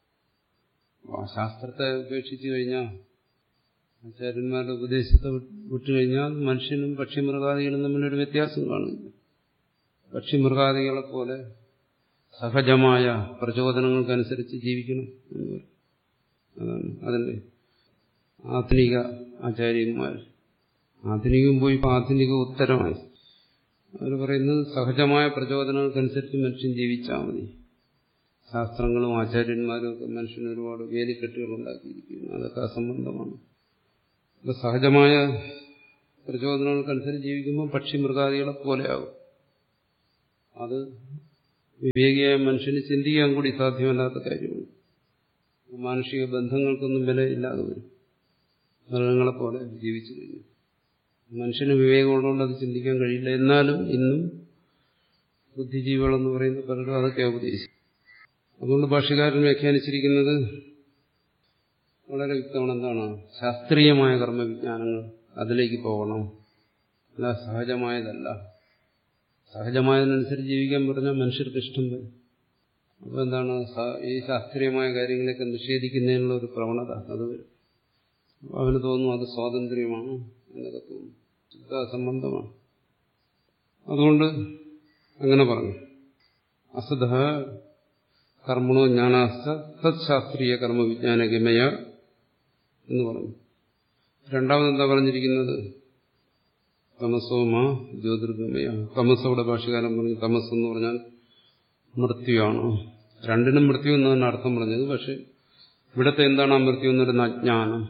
ശാസ്ത്രത്തെ ഉപേക്ഷിച്ചു കഴിഞ്ഞാൽ, ആചാര്യന്മാരുടെ ഉപദേശത്തെ വിട്ടുകഴിഞ്ഞാൽ മനുഷ്യനും പക്ഷിമൃഗാദികളും തമ്മിലൊരു വ്യത്യാസം കാണില്ല. പക്ഷിമൃഗാദികളെ പോലെ സഹജമായ പ്രചോദനങ്ങൾക്കനുസരിച്ച് ജീവിക്കണം എന്ന് പറയും. അതാണ് അതിന്റെ ആധുനിക ആചാര്യന്മാർ. ആധുനികം പോയി ഇപ്പോൾ ആധുനിക ഉത്തരമായി അവർ പറയുന്നത് സഹജമായ പ്രചോദനങ്ങൾക്കനുസരിച്ച് മനുഷ്യൻ ജീവിച്ചാൽ മതി. ശാസ്ത്രങ്ങളും ആചാര്യന്മാരും ഒക്കെ മനുഷ്യന് ഒരുപാട് വേലിക്കെട്ടുകൾ ഉണ്ടാക്കിയിരിക്കുന്നു, അതൊക്കെ അസംബന്ധമാണ്. അപ്പോൾ സഹജമായ പ്രചോദനങ്ങൾക്കനുസരിച്ച് ജീവിക്കുമ്പോൾ പക്ഷി മൃഗാദികളെ പോലെയാകും. അത് വിവേകിയായ മനുഷ്യന് ചിന്തിക്കാൻ കൂടി സാധ്യമല്ലാത്ത കാര്യമാണ്. മാനുഷിക ബന്ധങ്ങൾക്കൊന്നും വിലയില്ലാതെ വരും. മൃഗങ്ങളെ പോലെ ജീവിച്ചു കഴിഞ്ഞു. മനുഷ്യന് വിവേകമുള്ളതുകൊണ്ട് അത് ചിന്തിക്കാൻ കഴിയില്ല. എന്നാലും ഇന്നും ബുദ്ധിജീവികളെന്ന് പറയുന്ന പലരും അതൊക്കെ ഉപദേശിക്കും. അതുകൊണ്ട് ഭാഷ്യകാരൻ വ്യാഖ്യാനിച്ചിരിക്കുന്നത് വളരെ വ്യക്തമാണ്. എന്താണ്? ശാസ്ത്രീയമായ കർമ്മവിജ്ഞാനങ്ങൾ അതിലേക്ക് പോകണം, അല്ല സഹജമായതല്ല. സഹജമായതിനനുസരിച്ച് ജീവിക്കാൻ പറഞ്ഞാൽ മനുഷ്യർക്ക് ഇഷ്ടം വരും. അപ്പോൾ എന്താണ്? ഈ ശാസ്ത്രീയമായ കാര്യങ്ങളൊക്കെ നിഷേധിക്കുന്നതിനുള്ള ഒരു പ്രവണത അത് വരും. അവന് തോന്നുന്നു അത് സ്വാതന്ത്ര്യമാണ് എന്നൊക്കെ തോന്നും, സംബന്ധമാണ്. അതുകൊണ്ട് അങ്ങനെ പറഞ്ഞു. അസത കർമ്മണോ ജ്ഞാനാസ്ഥ തത് ശാസ്ത്രീയ കർമ്മവിജ്ഞാനഗമയ എന്ന് പറഞ്ഞു. രണ്ടാമതെന്താ പറഞ്ഞിരിക്കുന്നത്? തമസോമ ജ്യോതിർഗമയ. തമസോടെ ഭാഷ്യകാരൻ പറഞ്ഞു തമസ് എന്ന് പറഞ്ഞാൽ മൃത്യുവാണ്. രണ്ടിനും മൃത്യു എന്നാണ് അർത്ഥം പറഞ്ഞത്. പക്ഷെ ഇവിടുത്തെ എന്താണ് ആ മൃത്യു എന്ന് പറയുന്ന അജ്ഞാനം.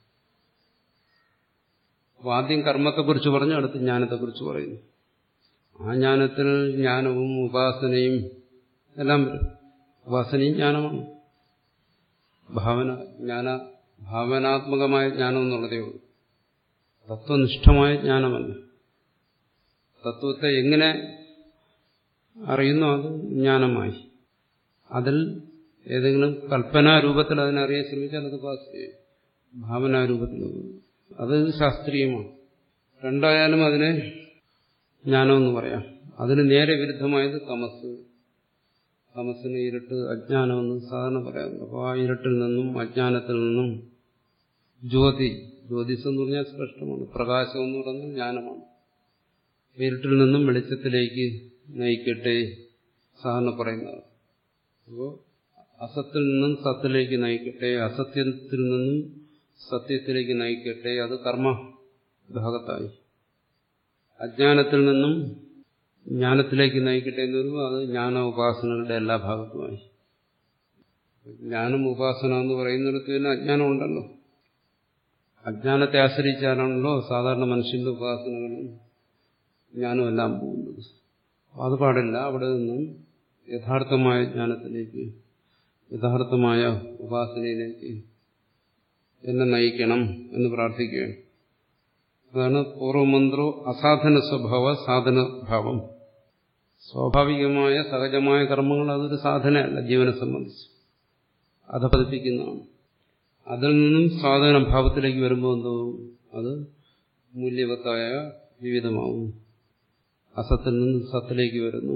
അപ്പോൾ ആദ്യം കർമ്മത്തെക്കുറിച്ച് പറഞ്ഞു, അടുത്ത് ജ്ഞാനത്തെക്കുറിച്ച് പറയുന്നു. ആ ജ്ഞാനത്തിൽ ജ്ഞാനവും ഉപാസനയും എല്ലാം വരും. ഉപാസനയും ജ്ഞാനമാണ്. ഭാവന ജ്ഞാന ഭാവനാത്മകമായ ജ്ഞാനം എന്നുള്ളതേ ഉള്ളൂ. തത്വനിഷ്ഠമായ ജ്ഞാനമല്ല. തത്വത്തെ എങ്ങനെ അറിയുന്നു അത് ജ്ഞാനമായി. അതിൽ ഏതെങ്കിലും കൽപ്പനാരൂപത്തിൽ അതിനറിയാൻ ശ്രമിച്ചാൽ അത് ഉപാസനയായി. ഭാവനാരൂപത്തിൽ അത് ശാസ്ത്രീയമാണ്. രണ്ടായാലും അതിനെ ജ്ഞാനമെന്ന് പറയാം. അതിന് നേരെ വിരുദ്ധമായത് തമസ്. തമസിന് ഇരുട്ട് അജ്ഞാനമെന്ന് സാധാരണ പറയാറുണ്ട്. അപ്പോൾ ആ ഇരുട്ടിൽ നിന്നും അജ്ഞാനത്തിൽ നിന്നും ജ്യോതി, ജ്യോതിസ് എന്ന് പറഞ്ഞാൽ സ്പഷ്ടമാണ്. പ്രകാശം എന്ന് പറഞ്ഞാൽ ജ്ഞാനമാണ്. ഇരുട്ടിൽ നിന്നും വെളിച്ചത്തിലേക്ക് നയിക്കട്ടെ സാധാരണ പറയുന്നത്. അപ്പോൾ അസത്തിൽ നിന്നും സത്തിലേക്ക് നയിക്കട്ടെ, അസത്യത്തിൽ നിന്നും സത്യത്തിലേക്ക് നയിക്കട്ടെ, അത് കർമ്മ ഭാഗത്തായി. അജ്ഞാനത്തിൽ നിന്നും ജ്ഞാനത്തിലേക്ക് നയിക്കട്ടെ എന്ന് പറയുമ്പോൾ അത് ജ്ഞാന ഉപാസനകളുടെ എല്ലാ ഭാഗത്തുമായി. ജ്ഞാനം ഉപാസന എന്ന് പറയുന്നിടത്ത് തന്നെ അജ്ഞാനം ഉണ്ടല്ലോ. അജ്ഞാനത്തെ ആശ്രയിച്ചാണല്ലോ സാധാരണ മനുഷ്യന്റെ ഉപാസനകളും ജ്ഞാനം എല്ലാം പോകുന്നത്. അത് പാടില്ല. അവിടെ നിന്നും യഥാർത്ഥമായ ജ്ഞാനത്തിലേക്ക്, യഥാർത്ഥമായ ഉപാസനയിലേക്ക് എന്നെ നയിക്കണം എന്ന് പ്രാർത്ഥിക്കുകയാണ്. അതാണ് പൂർവമന്ത്രോ അസാധന സ്വഭാവ സാധനഭാവം. സ്വാഭാവികമായ സഹജമായ കർമ്മങ്ങൾ അതൊരു സാധനയല്ല. ജീവനെ സംബന്ധിച്ച് അധപതിപ്പിക്കുന്നതാണ്. അതിൽ നിന്നും സാധനഭാവത്തിലേക്ക് വരുമ്പോൾ എന്തോ അത് മൂല്യവത്തായ ജീവിതമാവും. അസത്തിൽ നിന്നും സത്തിലേക്ക് വരുന്നു.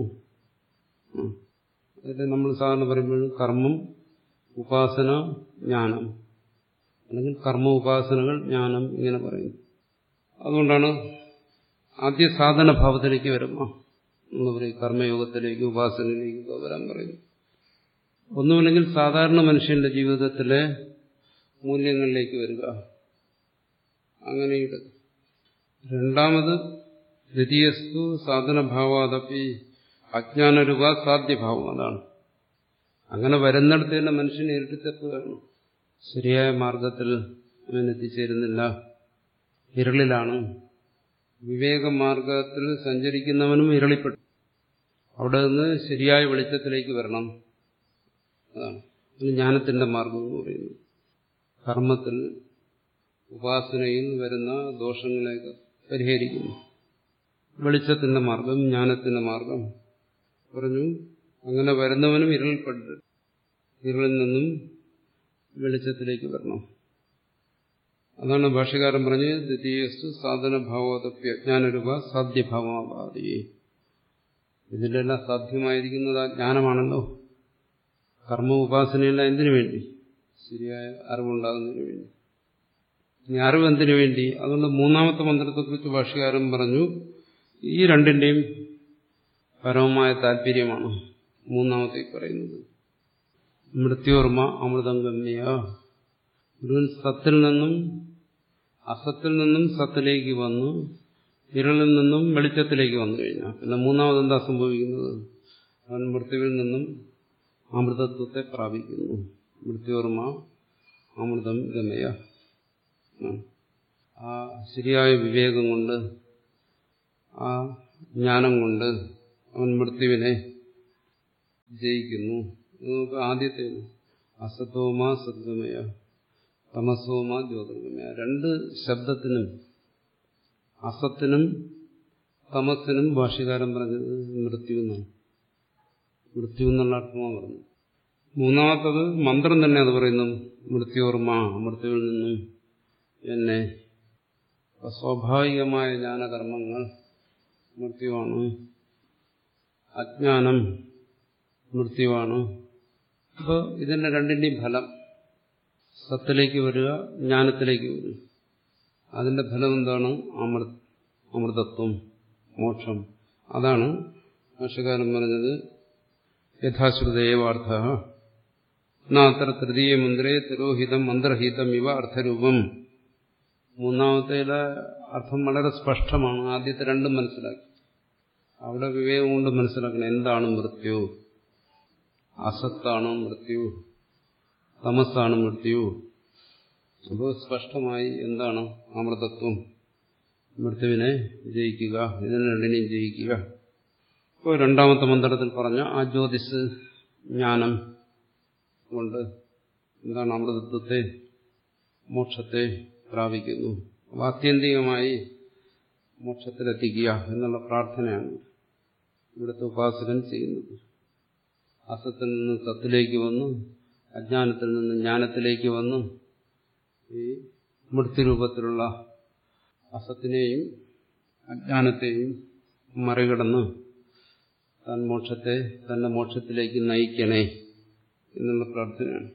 അതിൽ നമ്മൾ സാധാരണ പറയുമ്പോഴും കർമ്മം, ഉപാസന, ജ്ഞാനം, അല്ലെങ്കിൽ കർമ്മ ഉപാസനകൾ, ജ്ഞാനം ഇങ്ങനെ പറയുന്നു. അതുകൊണ്ടാണ് ആദ്യ സാധനഭാവത്തിലേക്ക് വരുമ്പോൾ എന്ന് പറയും കർമ്മയോഗത്തിലേക്ക്, ഉപാസനയിലേക്ക് വരാൻ പറയുന്നു. ഒന്നുമില്ലെങ്കിൽ സാധാരണ മനുഷ്യന്റെ ജീവിതത്തിലെ മൂല്യങ്ങളിലേക്ക് വരിക. അങ്ങനെയുണ്ട്. രണ്ടാമത് ദ്വിതീയസ്തു സാധനഭാവാദപ്പി അജ്ഞാനരൂപ സാധ്യഭാവം. അതാണ് അങ്ങനെ വരുന്നിടത്ത് തന്നെ മനുഷ്യനെ ഇരുട്ടിത്തെത്തുകയാണ്. ശരിയായ മാർഗത്തിൽ അവൻ എത്തിച്ചേരുന്നില്ല, ഇരുളിലാണ്. വിവേകമാർഗത്തിൽ സഞ്ചരിക്കുന്നവനും ഇരുളിപ്പെട്ടു. അവിടെ നിന്ന് ശരിയായ വെളിച്ചത്തിലേക്ക് വരണം. അതാണ് ജ്ഞാനത്തിന്റെ മാർഗം എന്ന് പറയുന്നത്. കർമ്മത്തിൽ, ഉപാസനയിൽ വരുന്ന ദോഷങ്ങളെയൊക്കെ പരിഹരിക്കുന്നു. വെളിച്ചത്തിന്റെ മാർഗം, ജ്ഞാനത്തിന്റെ മാർഗം പറഞ്ഞു. അങ്ങനെ വരുന്നവനും ഇരുളിൽപ്പെട്ട് ഇരുളിൽ നിന്നും വെളിച്ചത്തിലേക്ക് വരണം. അതാണ് ഭാഷ്യകാരൻ പറഞ്ഞത് ദ്വിതീയസ്തു സാധനഭാവോദപ്യ ജ്ഞാനരൂപ സാധ്യഭാവമാവാദി. ഇതിലെല്ലാം സാധ്യമായിരിക്കുന്നത് ആ ജ്ഞാനമാണല്ലോ. കർമ്മ ഉപാസനയെല്ലാം എന്തിനു വേണ്ടി? ശരിയായ അറിവുണ്ടാകുന്നതിന് വേണ്ടി. ഇനി അറിവ് എന്തിനു വേണ്ടി? അതുകൊണ്ട് മൂന്നാമത്തെ മന്ത്രത്തെക്കുറിച്ച് ഭാഷ്യകാരൻ പറഞ്ഞു ഈ രണ്ടിന്റെയും പരമമായ താല്പര്യമാണ് മൂന്നാമത്തെ പറയുന്നത്. മൃത്യോർമ്മ അമൃതം ഗമ്യ. ഗുരുവൻ സത്തിൽ നിന്നും അസത്തിൽ നിന്നും സത്തിലേക്ക് വന്നു, ഇരുളിൽ നിന്നും വെളിച്ചത്തിലേക്ക് വന്നു കഴിഞ്ഞാൽ പിന്നെ മൂന്നാമത് എന്താ സംഭവിക്കുന്നത്? അവൻ മൃത്യുവിൽ നിന്നും അമൃതത്വത്തെ പ്രാപിക്കുന്നു. മൃത്യോർമ്മ അമൃതം ഗമയ. ആ ശരിയായ വിവേകം കൊണ്ട്, ആ ജ്ഞാനം കൊണ്ട് അവൻ മൃത്യുവിനെ ജയിക്കുന്നു. നമുക്ക് ആദ്യത്തെ അസതോമാ സദ്ഗമയ തമസോമാ ജ്യോതിർഗമയ, രണ്ട് ശബ്ദത്തിനും അസത്തിനും തമസിനും ഭാഷ്യകാരൻ പറഞ്ഞത് മൃത്യു എന്നാണ്. മൃത്യു എന്നുള്ള അർത്ഥമാണ് പറഞ്ഞത്. മൂന്നാമത്തത് മന്ത്രം തന്നെ അത് പറയുന്നു, മൃത്യോർമ്മ, മൃത്യുവിൽ നിന്നും എന്നെ. സ്വാഭാവികമായ ജ്ഞാനകർമ്മങ്ങൾ മൃത്യുവാണ്, അജ്ഞാനം മൃത്യുവാണ്. അപ്പോൾ ഇതിന്റെ രണ്ടിന്റെയും ഫലം സത്തിലേക്ക് വരിക, ജ്ഞാനത്തിലേക്ക് വരിക. അതിന്റെ ഫലം എന്താണ്? അമൃത അമൃതത്വം, മോക്ഷം. അതാണ് ഭാഷ്യകാരൻ പറഞ്ഞത് യഥാശ്രുതേവാർത്ഥ നാത്ര തൃതീയ മന്ത്രേ തിരോഹിതം മന്ത്രഹിതം ഇവ അർത്ഥരൂപം. മൂന്നാമത്തേലെ അർത്ഥം വളരെ സ്പഷ്ടമാണ്. ആദ്യത്തെ രണ്ടും മനസ്സിലാക്കി. അവിടെ വിവേകം കൊണ്ട് മനസ്സിലാക്കണം എന്താണ് മൃത്യു. അസത്താണ് മൃത്യു, തമസാണ് മൃത്യു. അപ്പോൾ സ്പഷ്ടമായി എന്താണ് അമൃതത്വം, മൃത്യുവിനെ ജയിക്കുക, ഇതിനെ രണ്ടിനെയും ജയിക്കുക. ഇപ്പോൾ രണ്ടാമത്തെ മന്ത്രത്തിൽ പറഞ്ഞ ആ ജ്യോതിസ് ജ്ഞാനം കൊണ്ട് എന്താണ് അമൃതത്വത്തെ, മോക്ഷത്തെ പ്രാപിക്കുന്നു. അപ്പോൾ ആത്യന്തികമായി മോക്ഷത്തിലെത്തിക്കുക എന്നുള്ള പ്രാർത്ഥനയാണ് ഇവിടുത്തെ ഉപാസകൻ ചെയ്യുന്നത്. അസത്തിൽ നിന്ന് സത്തിലേക്ക് വന്നു, അജ്ഞാനത്തിൽ നിന്ന് ജ്ഞാനത്തിലേക്ക് വന്നു, ഈ മൃത്യുരൂപത്തിലുള്ള അസത്തിനെയും അജ്ഞാനത്തെയും മറികടന്ന് താൻ മോക്ഷത്തെ തന്നെ മോക്ഷത്തിലേക്ക് നയിക്കണേ എന്നുള്ള പ്രാർത്ഥനയാണ്.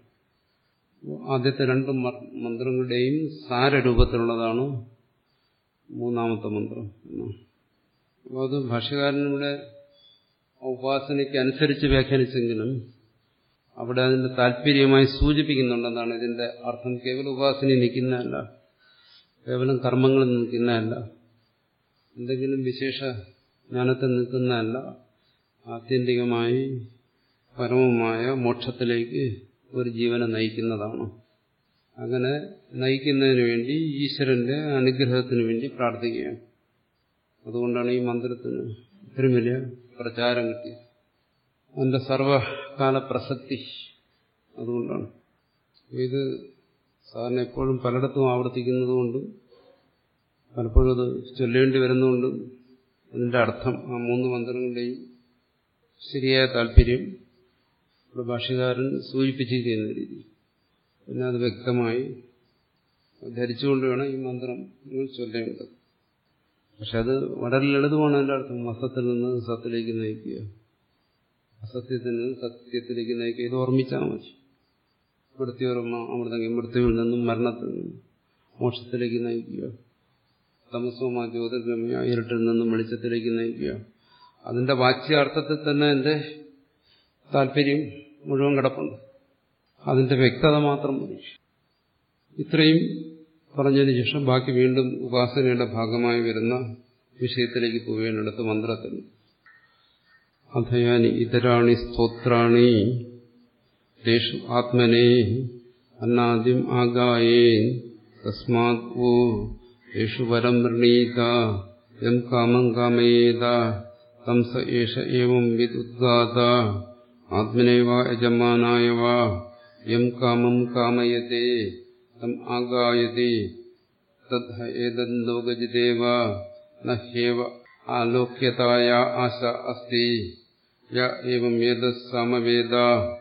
ആദ്യത്തെ രണ്ട് മന്ത്രങ്ങളുടെയും സാരരൂപത്തിലുള്ളതാണ് മൂന്നാമത്തെ മന്ത്രം. അപ്പോൾ അത് ഭാഷ്യകാരനിവിടെ ഉപാസനയ്ക്ക് അനുസരിച്ച് വ്യാഖ്യാനിച്ചെങ്കിലും അവിടെ അതിന്റെ താല്പര്യമായി സൂചിപ്പിക്കുന്നുണ്ടെന്നാണ് ഇതിന്റെ അർത്ഥം. കേവലം ഉപാസനയിൽ നിൽക്കുന്നതല്ല, കേവലം കർമ്മങ്ങളിൽ നിൽക്കുന്നതല്ല, എന്തെങ്കിലും വിശേഷ ജ്ഞാനത്തിൽ നിൽക്കുന്നതല്ല, ആത്യന്തികമായി പരമമായ മോക്ഷത്തിലേക്ക് ഒരു ജീവനെ നയിക്കുന്നതാണ്. അങ്ങനെ നയിക്കുന്നതിന് വേണ്ടി ഈശ്വരന്റെ അനുഗ്രഹത്തിന് വേണ്ടി പ്രാർത്ഥിക്കുകയാണ്. അതുകൊണ്ടാണ് ഈ മന്ത്രത്തിന് ഇത്രയും വലിയ പ്രചാരം കിട്ടിയത്, അതിന്റെ സർവകാല പ്രസക്തി അതുകൊണ്ടാണ്. ഇത് സാധാരണ എപ്പോഴും പലയിടത്തും ആവർത്തിക്കുന്നതുകൊണ്ടും പലപ്പോഴും അത് ചൊല്ലേണ്ടി വരുന്നതുകൊണ്ടും അതിന്റെ അർത്ഥം ആ മൂന്ന് മന്ത്രങ്ങളുടെയും ശരിയായ താല്പര്യം ഇവിടെ ഭാഷ്യകാരൻ സൂചിപ്പിച്ചിരിക്കുന്ന രീതി പിന്നെ അത് വ്യക്തമായി ധരിച്ചുകൊണ്ട് വേണം ഈ മന്ത്രം നിങ്ങൾ ചൊല്ലേണ്ടത്. പക്ഷെ അത് വളരെ ലളിതമാണ്. അതിന്റെ അർത്ഥം അസത്തിൽ നിന്ന് സത്തിലേക്ക് നയിക്കുക, അസത്യത്തിൽ നിന്ന് സത്യത്തിലേക്ക് നയിക്കുക. ഇത് ഓർമ്മിച്ചാൽ മതി. മൃത്യോർമ്മ അമൃതെങ്കിൽ മൃത്യുവിൽ നിന്നും മരണത്തിൽ നിന്നും മോക്ഷത്തിലേക്ക് നയിക്കുക, തമസോമാ ജ്യോതിർഗമയ ഇരുട്ടിൽ നിന്നും വെളിച്ചത്തിലേക്ക് നയിക്കുക. അതിന്റെ വാച്യാർത്ഥത്തിൽ തന്നെ എന്റെ താല്പര്യം മുഴുവൻ കിടപ്പുണ്ട്. അതിന്റെ വ്യക്തത മാത്രം മതി. ഇത്രയും പറഞ്ഞതിന് ശേഷം ബാക്കി വീണ്ടും ഉപാസനയുടെ ഭാഗമായി വരുന്ന വിഷയത്തിലേക്ക് പോവുകയാണെടുത്ത മന്ത്രത്തിൽ. അഥയാനി ഇതരാണി സ്തോത്രാണി തേഷു ആത്മനേ അന്നാദ്യം ആഗായേ തസ്മാത് ഓ യേഷു വരം വൃണീത യം കാമം കാമയേത തം സ ഏഷ ഏവം വിദുദ്ഗാത ആത്മനേവ യജമാനായ വാ യം കാമം കാമയതേ തം ആഗായതി തദ് ഏതലോകജിദേവ നഹ്യേവ ആലോക്യതായ ആശ അസ്തി യ ഏവം ഏതത് സമവേദ.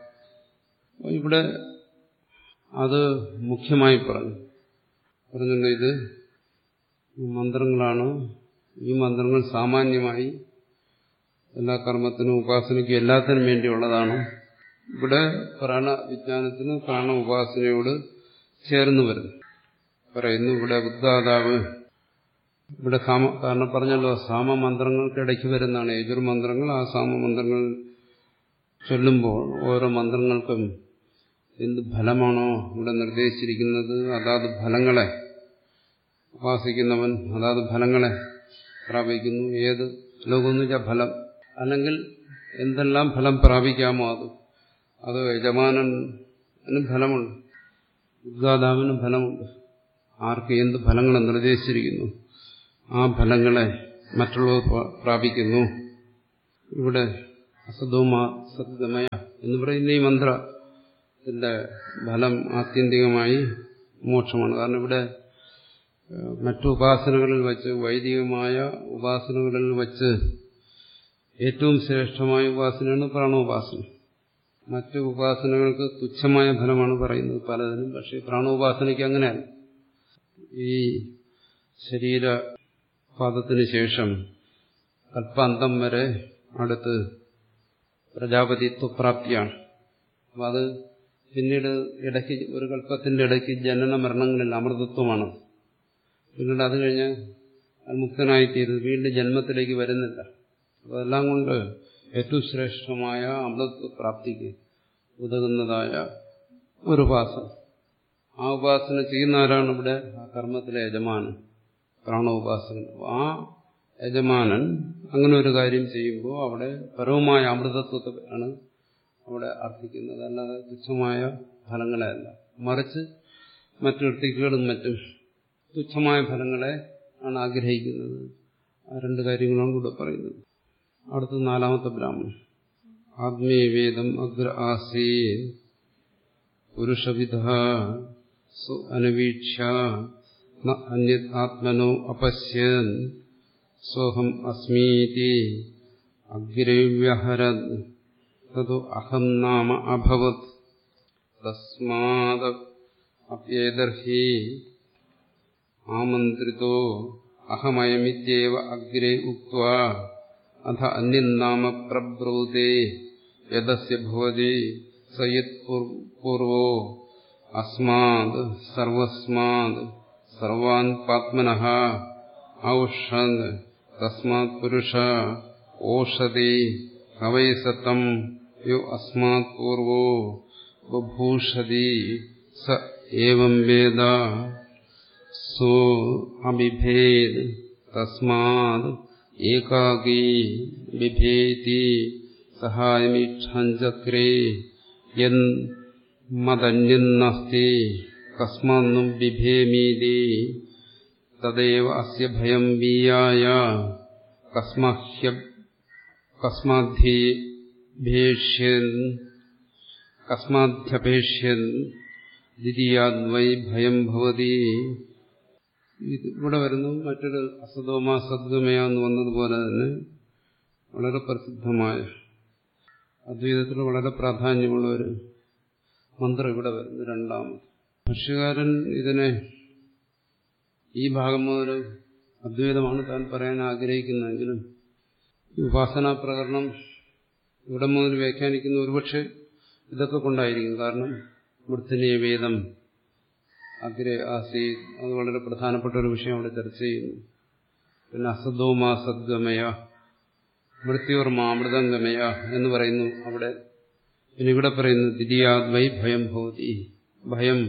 ഇവിടെ അത് മുഖ്യമായി പറഞ്ഞു പറഞ്ഞുകൊണ്ട് ഇത് മന്ത്രങ്ങളാണ്. ഈ മന്ത്രങ്ങൾ സാമാന്യമായി എല്ലാ കർമ്മത്തിനും ഉപാസനയ്ക്കും എല്ലാത്തിനും വേണ്ടിയുള്ളതാണ്. ഇവിടെ പ്രാണ വിജ്ഞാനത്തിന് പ്രാണ ഉപാസനയോട് ചേർന്ന് വരുന്നു പറയുന്നു. ഇവിടെ ഉദ്ഗാതാവ് ഇവിടെ സാമ കാരണം പറഞ്ഞല്ലോ സാമമന്ത്രങ്ങൾക്കിടയ്ക്ക് വരുന്നതാണ് യജുർമന്ത്രങ്ങൾ. ആ സാമമന്ത്രങ്ങൾ ചൊല്ലുമ്പോൾ ഓരോ മന്ത്രങ്ങൾക്കും എന്ത് ഫലമാണോ ഇവിടെ നിർദ്ദേശിച്ചിരിക്കുന്നത് അതാത് ഫലങ്ങളെ ഉപാസിക്കുന്നവൻ അതാത് ഫലങ്ങളെ പ്രാപിക്കുന്നു. ഏത് ലോകമെന്ന് വെച്ചാൽ ഫലം, അല്ലെങ്കിൽ എന്തെല്ലാം ഫലം പ്രാപിക്കാമോ അത് അത് യജമാനനും ഫലമുണ്ട്, ഉദ്ഗാതാവിനും ഫലമുണ്ട്. ആർക്ക് എന്ത് ഫലങ്ങളെ നിർദ്ദേശിച്ചിരിക്കുന്നു ആ ഫലങ്ങളെ മറ്റുള്ളവർ പ്രാപിക്കുന്നു. ഇവിടെ അസതോമ സദ്ഗമയ എന്ന് പറയുന്ന ഈ മന്ത്രത്തിന്റെ ഫലം ആത്യന്തികമായി മോക്ഷമാണ്. കാരണം ഇവിടെ മറ്റു ഉപാസനകളിൽ വച്ച്, വൈദികമായ ഉപാസനകളിൽ വച്ച് ഏറ്റവും ശ്രേഷ്ഠമായ ഉപാസനയാണ് പ്രാണോപാസന. മറ്റു ഉപാസനകൾക്ക് തുച്ഛമായ ഫലമാണ് പറയുന്നത് പലതിനും. പക്ഷേ പ്രാണോപാസനയ്ക്ക് അങ്ങനെയല്ല. ഈ ശരീരപാദത്തിന് ശേഷം കൽപ്പാന്തം വരെ അടുത്ത് പ്രജാപതിത്വപ്രാപ്തിയാണ്. അപ്പം അത് പിന്നീട് ഇടയ്ക്ക് ഒരു കൽപ്പത്തിന്റെ ഇടയ്ക്ക് ജനന മരണങ്ങളിൽ അമൃതത്വമാണ്. പിന്നീട് അത് കഴിഞ്ഞ് മുക്തനായിത്തീരുന്നു, വീണ്ടും ജന്മത്തിലേക്ക് വരുന്നില്ല. അപ്പോൾ അതെല്ലാം കൊണ്ട് ഏറ്റവും ശ്രേഷ്ഠമായ അമൃതത്വപ്രാപ്തിക്ക് ഉതകുന്നതായ ഒരു ഉപാസന. ആ ഉപാസന ചെയ്യുന്ന ആരാണ് ഇവിടെ? ആ കർമ്മത്തിലെ യജമാനൻ, പ്രാണോപാസകൻ. ആ യജമാനൻ അങ്ങനെ ഒരു കാര്യം ചെയ്യുമ്പോൾ അവിടെ പരവുമായ അമൃതത്വത്തെ ആണ് അവിടെ അർത്ഥിക്കുന്നത്, അല്ലാതെ തുച്ഛമായ ഫലങ്ങളെയല്ല. മറിച്ച് മറ്റു ഋത്തിക്കുകളും മറ്റും തുച്ഛമായ ഫലങ്ങളെ ആണ് ആഗ്രഹിക്കുന്നത്. ആ രണ്ട് കാര്യങ്ങളാണ് ഇവിടെ പറയുന്നത്. അടുത്ത നാലാമത്തെ ബ്രാഹ്മണൻ. ആത്മീയവേദം അഗ്ര ആസീ പുരുഷവിധ സു അനവീക്ഷ്യ ന അന്യത് ആത്മനോ അപശ്യൻ സോഹം അസ്മീതി അഗ്രവ്യഹരത് തതോ അഹം നാമ അഭവത് തസ്മാദ് അപ്യേതർഹി ആമന്ത്രിതോ അഹമയമിത്യേവ അഗ്രേ ഉക്ത്വാ അഥ അന്യന്നാമ പ്രബ്രൂതേ യദസ്യ ഭവതി സയത് പൂർവോ അസ്മാദ് സർവസ്മാദ് സർവാൻ പാത്മനഃ ഔഷധ് തസ്മാത് പുരുഷ ഓഷധി കവൈസതം യോ അസ്മാത് പൂർവോ ബഭൂഷതി സ ഏവം വേദ സോ അബിഭേദ് തസ്മാത് ഏകാകീ ബിഭേതി സഹായമീക്ഷാഞ്ചക്രേ യൻ മദന്യന്നസ്തി കസ്മാന്നും ബിഭേമീതി തദേവ അസ്യ ഭയം വീയായ കസ്മഹ്യ കസ്മാദ്ധ്യേഷ്യൻ കസ്മാദ്ധ്യപേക്ഷ്യൻ ദ്വിതീയാദ്വൈ ഭയം ഭവതി. ഇവിടെ വരുന്നു മറ്റൊരു അസതോമ സദ്ഗമയ എന്ന് വന്നതുപോലെ തന്നെ വളരെ പ്രസിദ്ധമായ അദ്വൈതത്തിൽ വളരെ പ്രാധാന്യമുള്ള ഒരു മന്ത്രം ഇവിടെ വരുന്നു. രണ്ടാമത് ഭാഷ്യകാരൻ ഇതിനെ ഈ ഭാഗം മുതൽ അദ്വൈതമാണ് താൻ പറയാൻ ആഗ്രഹിക്കുന്നതെങ്കിലും ഈ ഉപാസനാ പ്രകരണം ഇവിടെ മുതൽ വ്യാഖ്യാനിക്കുന്ന ഒരുപക്ഷെ ഇതൊക്കെ കൊണ്ടായിരിക്കും. കാരണം വൃത്തിനീയ വേദം അഗ്രേ ആസീ അത് വളരെ പ്രധാനപ്പെട്ട ഒരു വിഷയം അവിടെ ചർച്ച ചെയ്യുന്നു. പിന്നെ അസതോമാ സദ്ഗമയ മൃത്യോർമാ അമൃതംഗമയ എന്ന് പറയുന്നു അവിടെ. പിന്നെ ഇവിടെ പറയുന്നു ദ്വിതീയാദ്വൈ ഭയം ഭവതി. ഭയം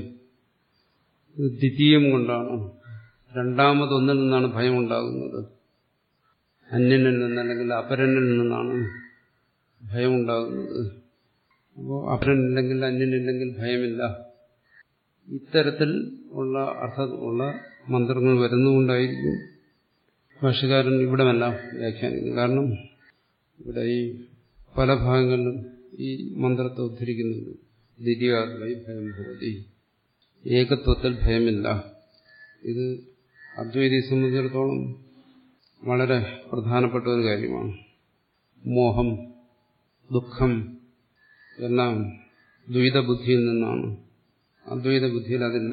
ദ്വിതീയം കൊണ്ടാണ്, രണ്ടാമതൊന്നിൽ നിന്നാണ് ഭയം ഉണ്ടാകുന്നത്. അന്യനിൽ നിന്ന് അല്ലെങ്കിൽ അപരനിൽ നിന്നാണ് ഭയം ഉണ്ടാകുന്നത്. അപ്പോൾ അപരനില്ലെങ്കിൽ അന്യനില്ലെങ്കിൽ ഭയമില്ല. ഇത്തരത്തിൽ ഉള്ള അർത്ഥമുള്ള മന്ത്രങ്ങൾ വരുന്നുകൊണ്ടായിരിക്കും ഭാഷ്യകാരൻ ഇവിടെമെല്ലാം വ്യാഖ്യാനിക്കുന്നത്. കാരണം ഇവിടെ ഈ പല ഭാഗങ്ങളിലും ഈ മന്ത്രത്തെ ഉദ്ധരിക്കുന്നുണ്ട്. ദ്വിതീയാദ്വൈ ഭയം ഭവതി, ഏകത്വത്തിൽ ഭയമില്ല. ഇത് അദ്വൈതിയെ സംബന്ധിച്ചിടത്തോളം വളരെ പ്രധാനപ്പെട്ട ഒരു കാര്യമാണ്. മോഹം, ദുഃഖം എല്ലാം ദ്വൈതബുദ്ധിയിൽ നിന്നാണ്. അദ്വൈത ബുദ്ധിയിൽ അതില്ല.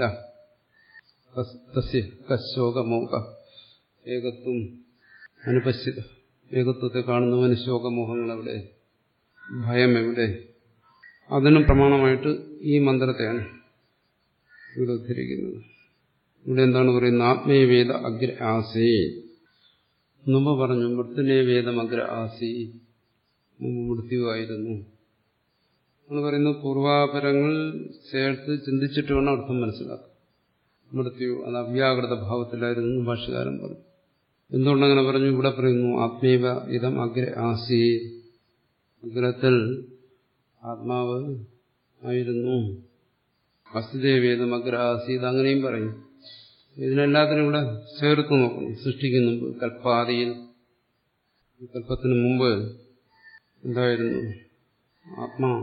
തസ്യ കശോകമോഹ ഏകത്വം അനുപശ്യത. ഏകത്വത്തെ കാണുന്നവന് ശോകമോഹങ്ങൾ എവിടെ, ഭയം എവിടെ? അതിനും പ്രമാണമായിട്ട് ഈ മന്ത്രത്തെയാണ് ഇവിടെ ഉദ്ധരിക്കുന്നത്. ഇവിടെ എന്താണ് പറയുന്നത്? ആത്മീയവേദ അഗ്ര ആസി. മുമ്പ് പറഞ്ഞു മൃത്യുനേ വേദം അഗ്ര ആസി, മുമ്പ് മൃത്യുവായിരുന്നു. നമ്മൾ പറയുന്നത് പൂർവാപരങ്ങൾ ചേർത്ത് ചിന്തിച്ചിട്ട് വേണം അർത്ഥം മനസ്സിലാക്കാം. മൃത്യു അത് അവ്യാകൃത ഭാവത്തിലായിരുന്നു ഭാഷ്യകാരൻ പറഞ്ഞു. എന്തുകൊണ്ടങ്ങനെ പറഞ്ഞു? ഇവിടെ പറയുന്നു ആത്മീയ ഇതം അഗ്ര ആസി, അഗ്രത്തിൽ ആത്മാവ് ആയിരുന്നു. വസുദേവേദം അഗ്ര ആസി, ഇത് അങ്ങനെയും പറയും. ഇതിനെല്ലാത്തിനും ഇവിടെ ചേർത്ത് നോക്കണം. സൃഷ്ടിക്കുന്ന മുമ്പ് കൽപ്പാദിയിൽ, കൽപ്പത്തിന് മുമ്പ് എന്തായിരുന്നു? ആത്മാ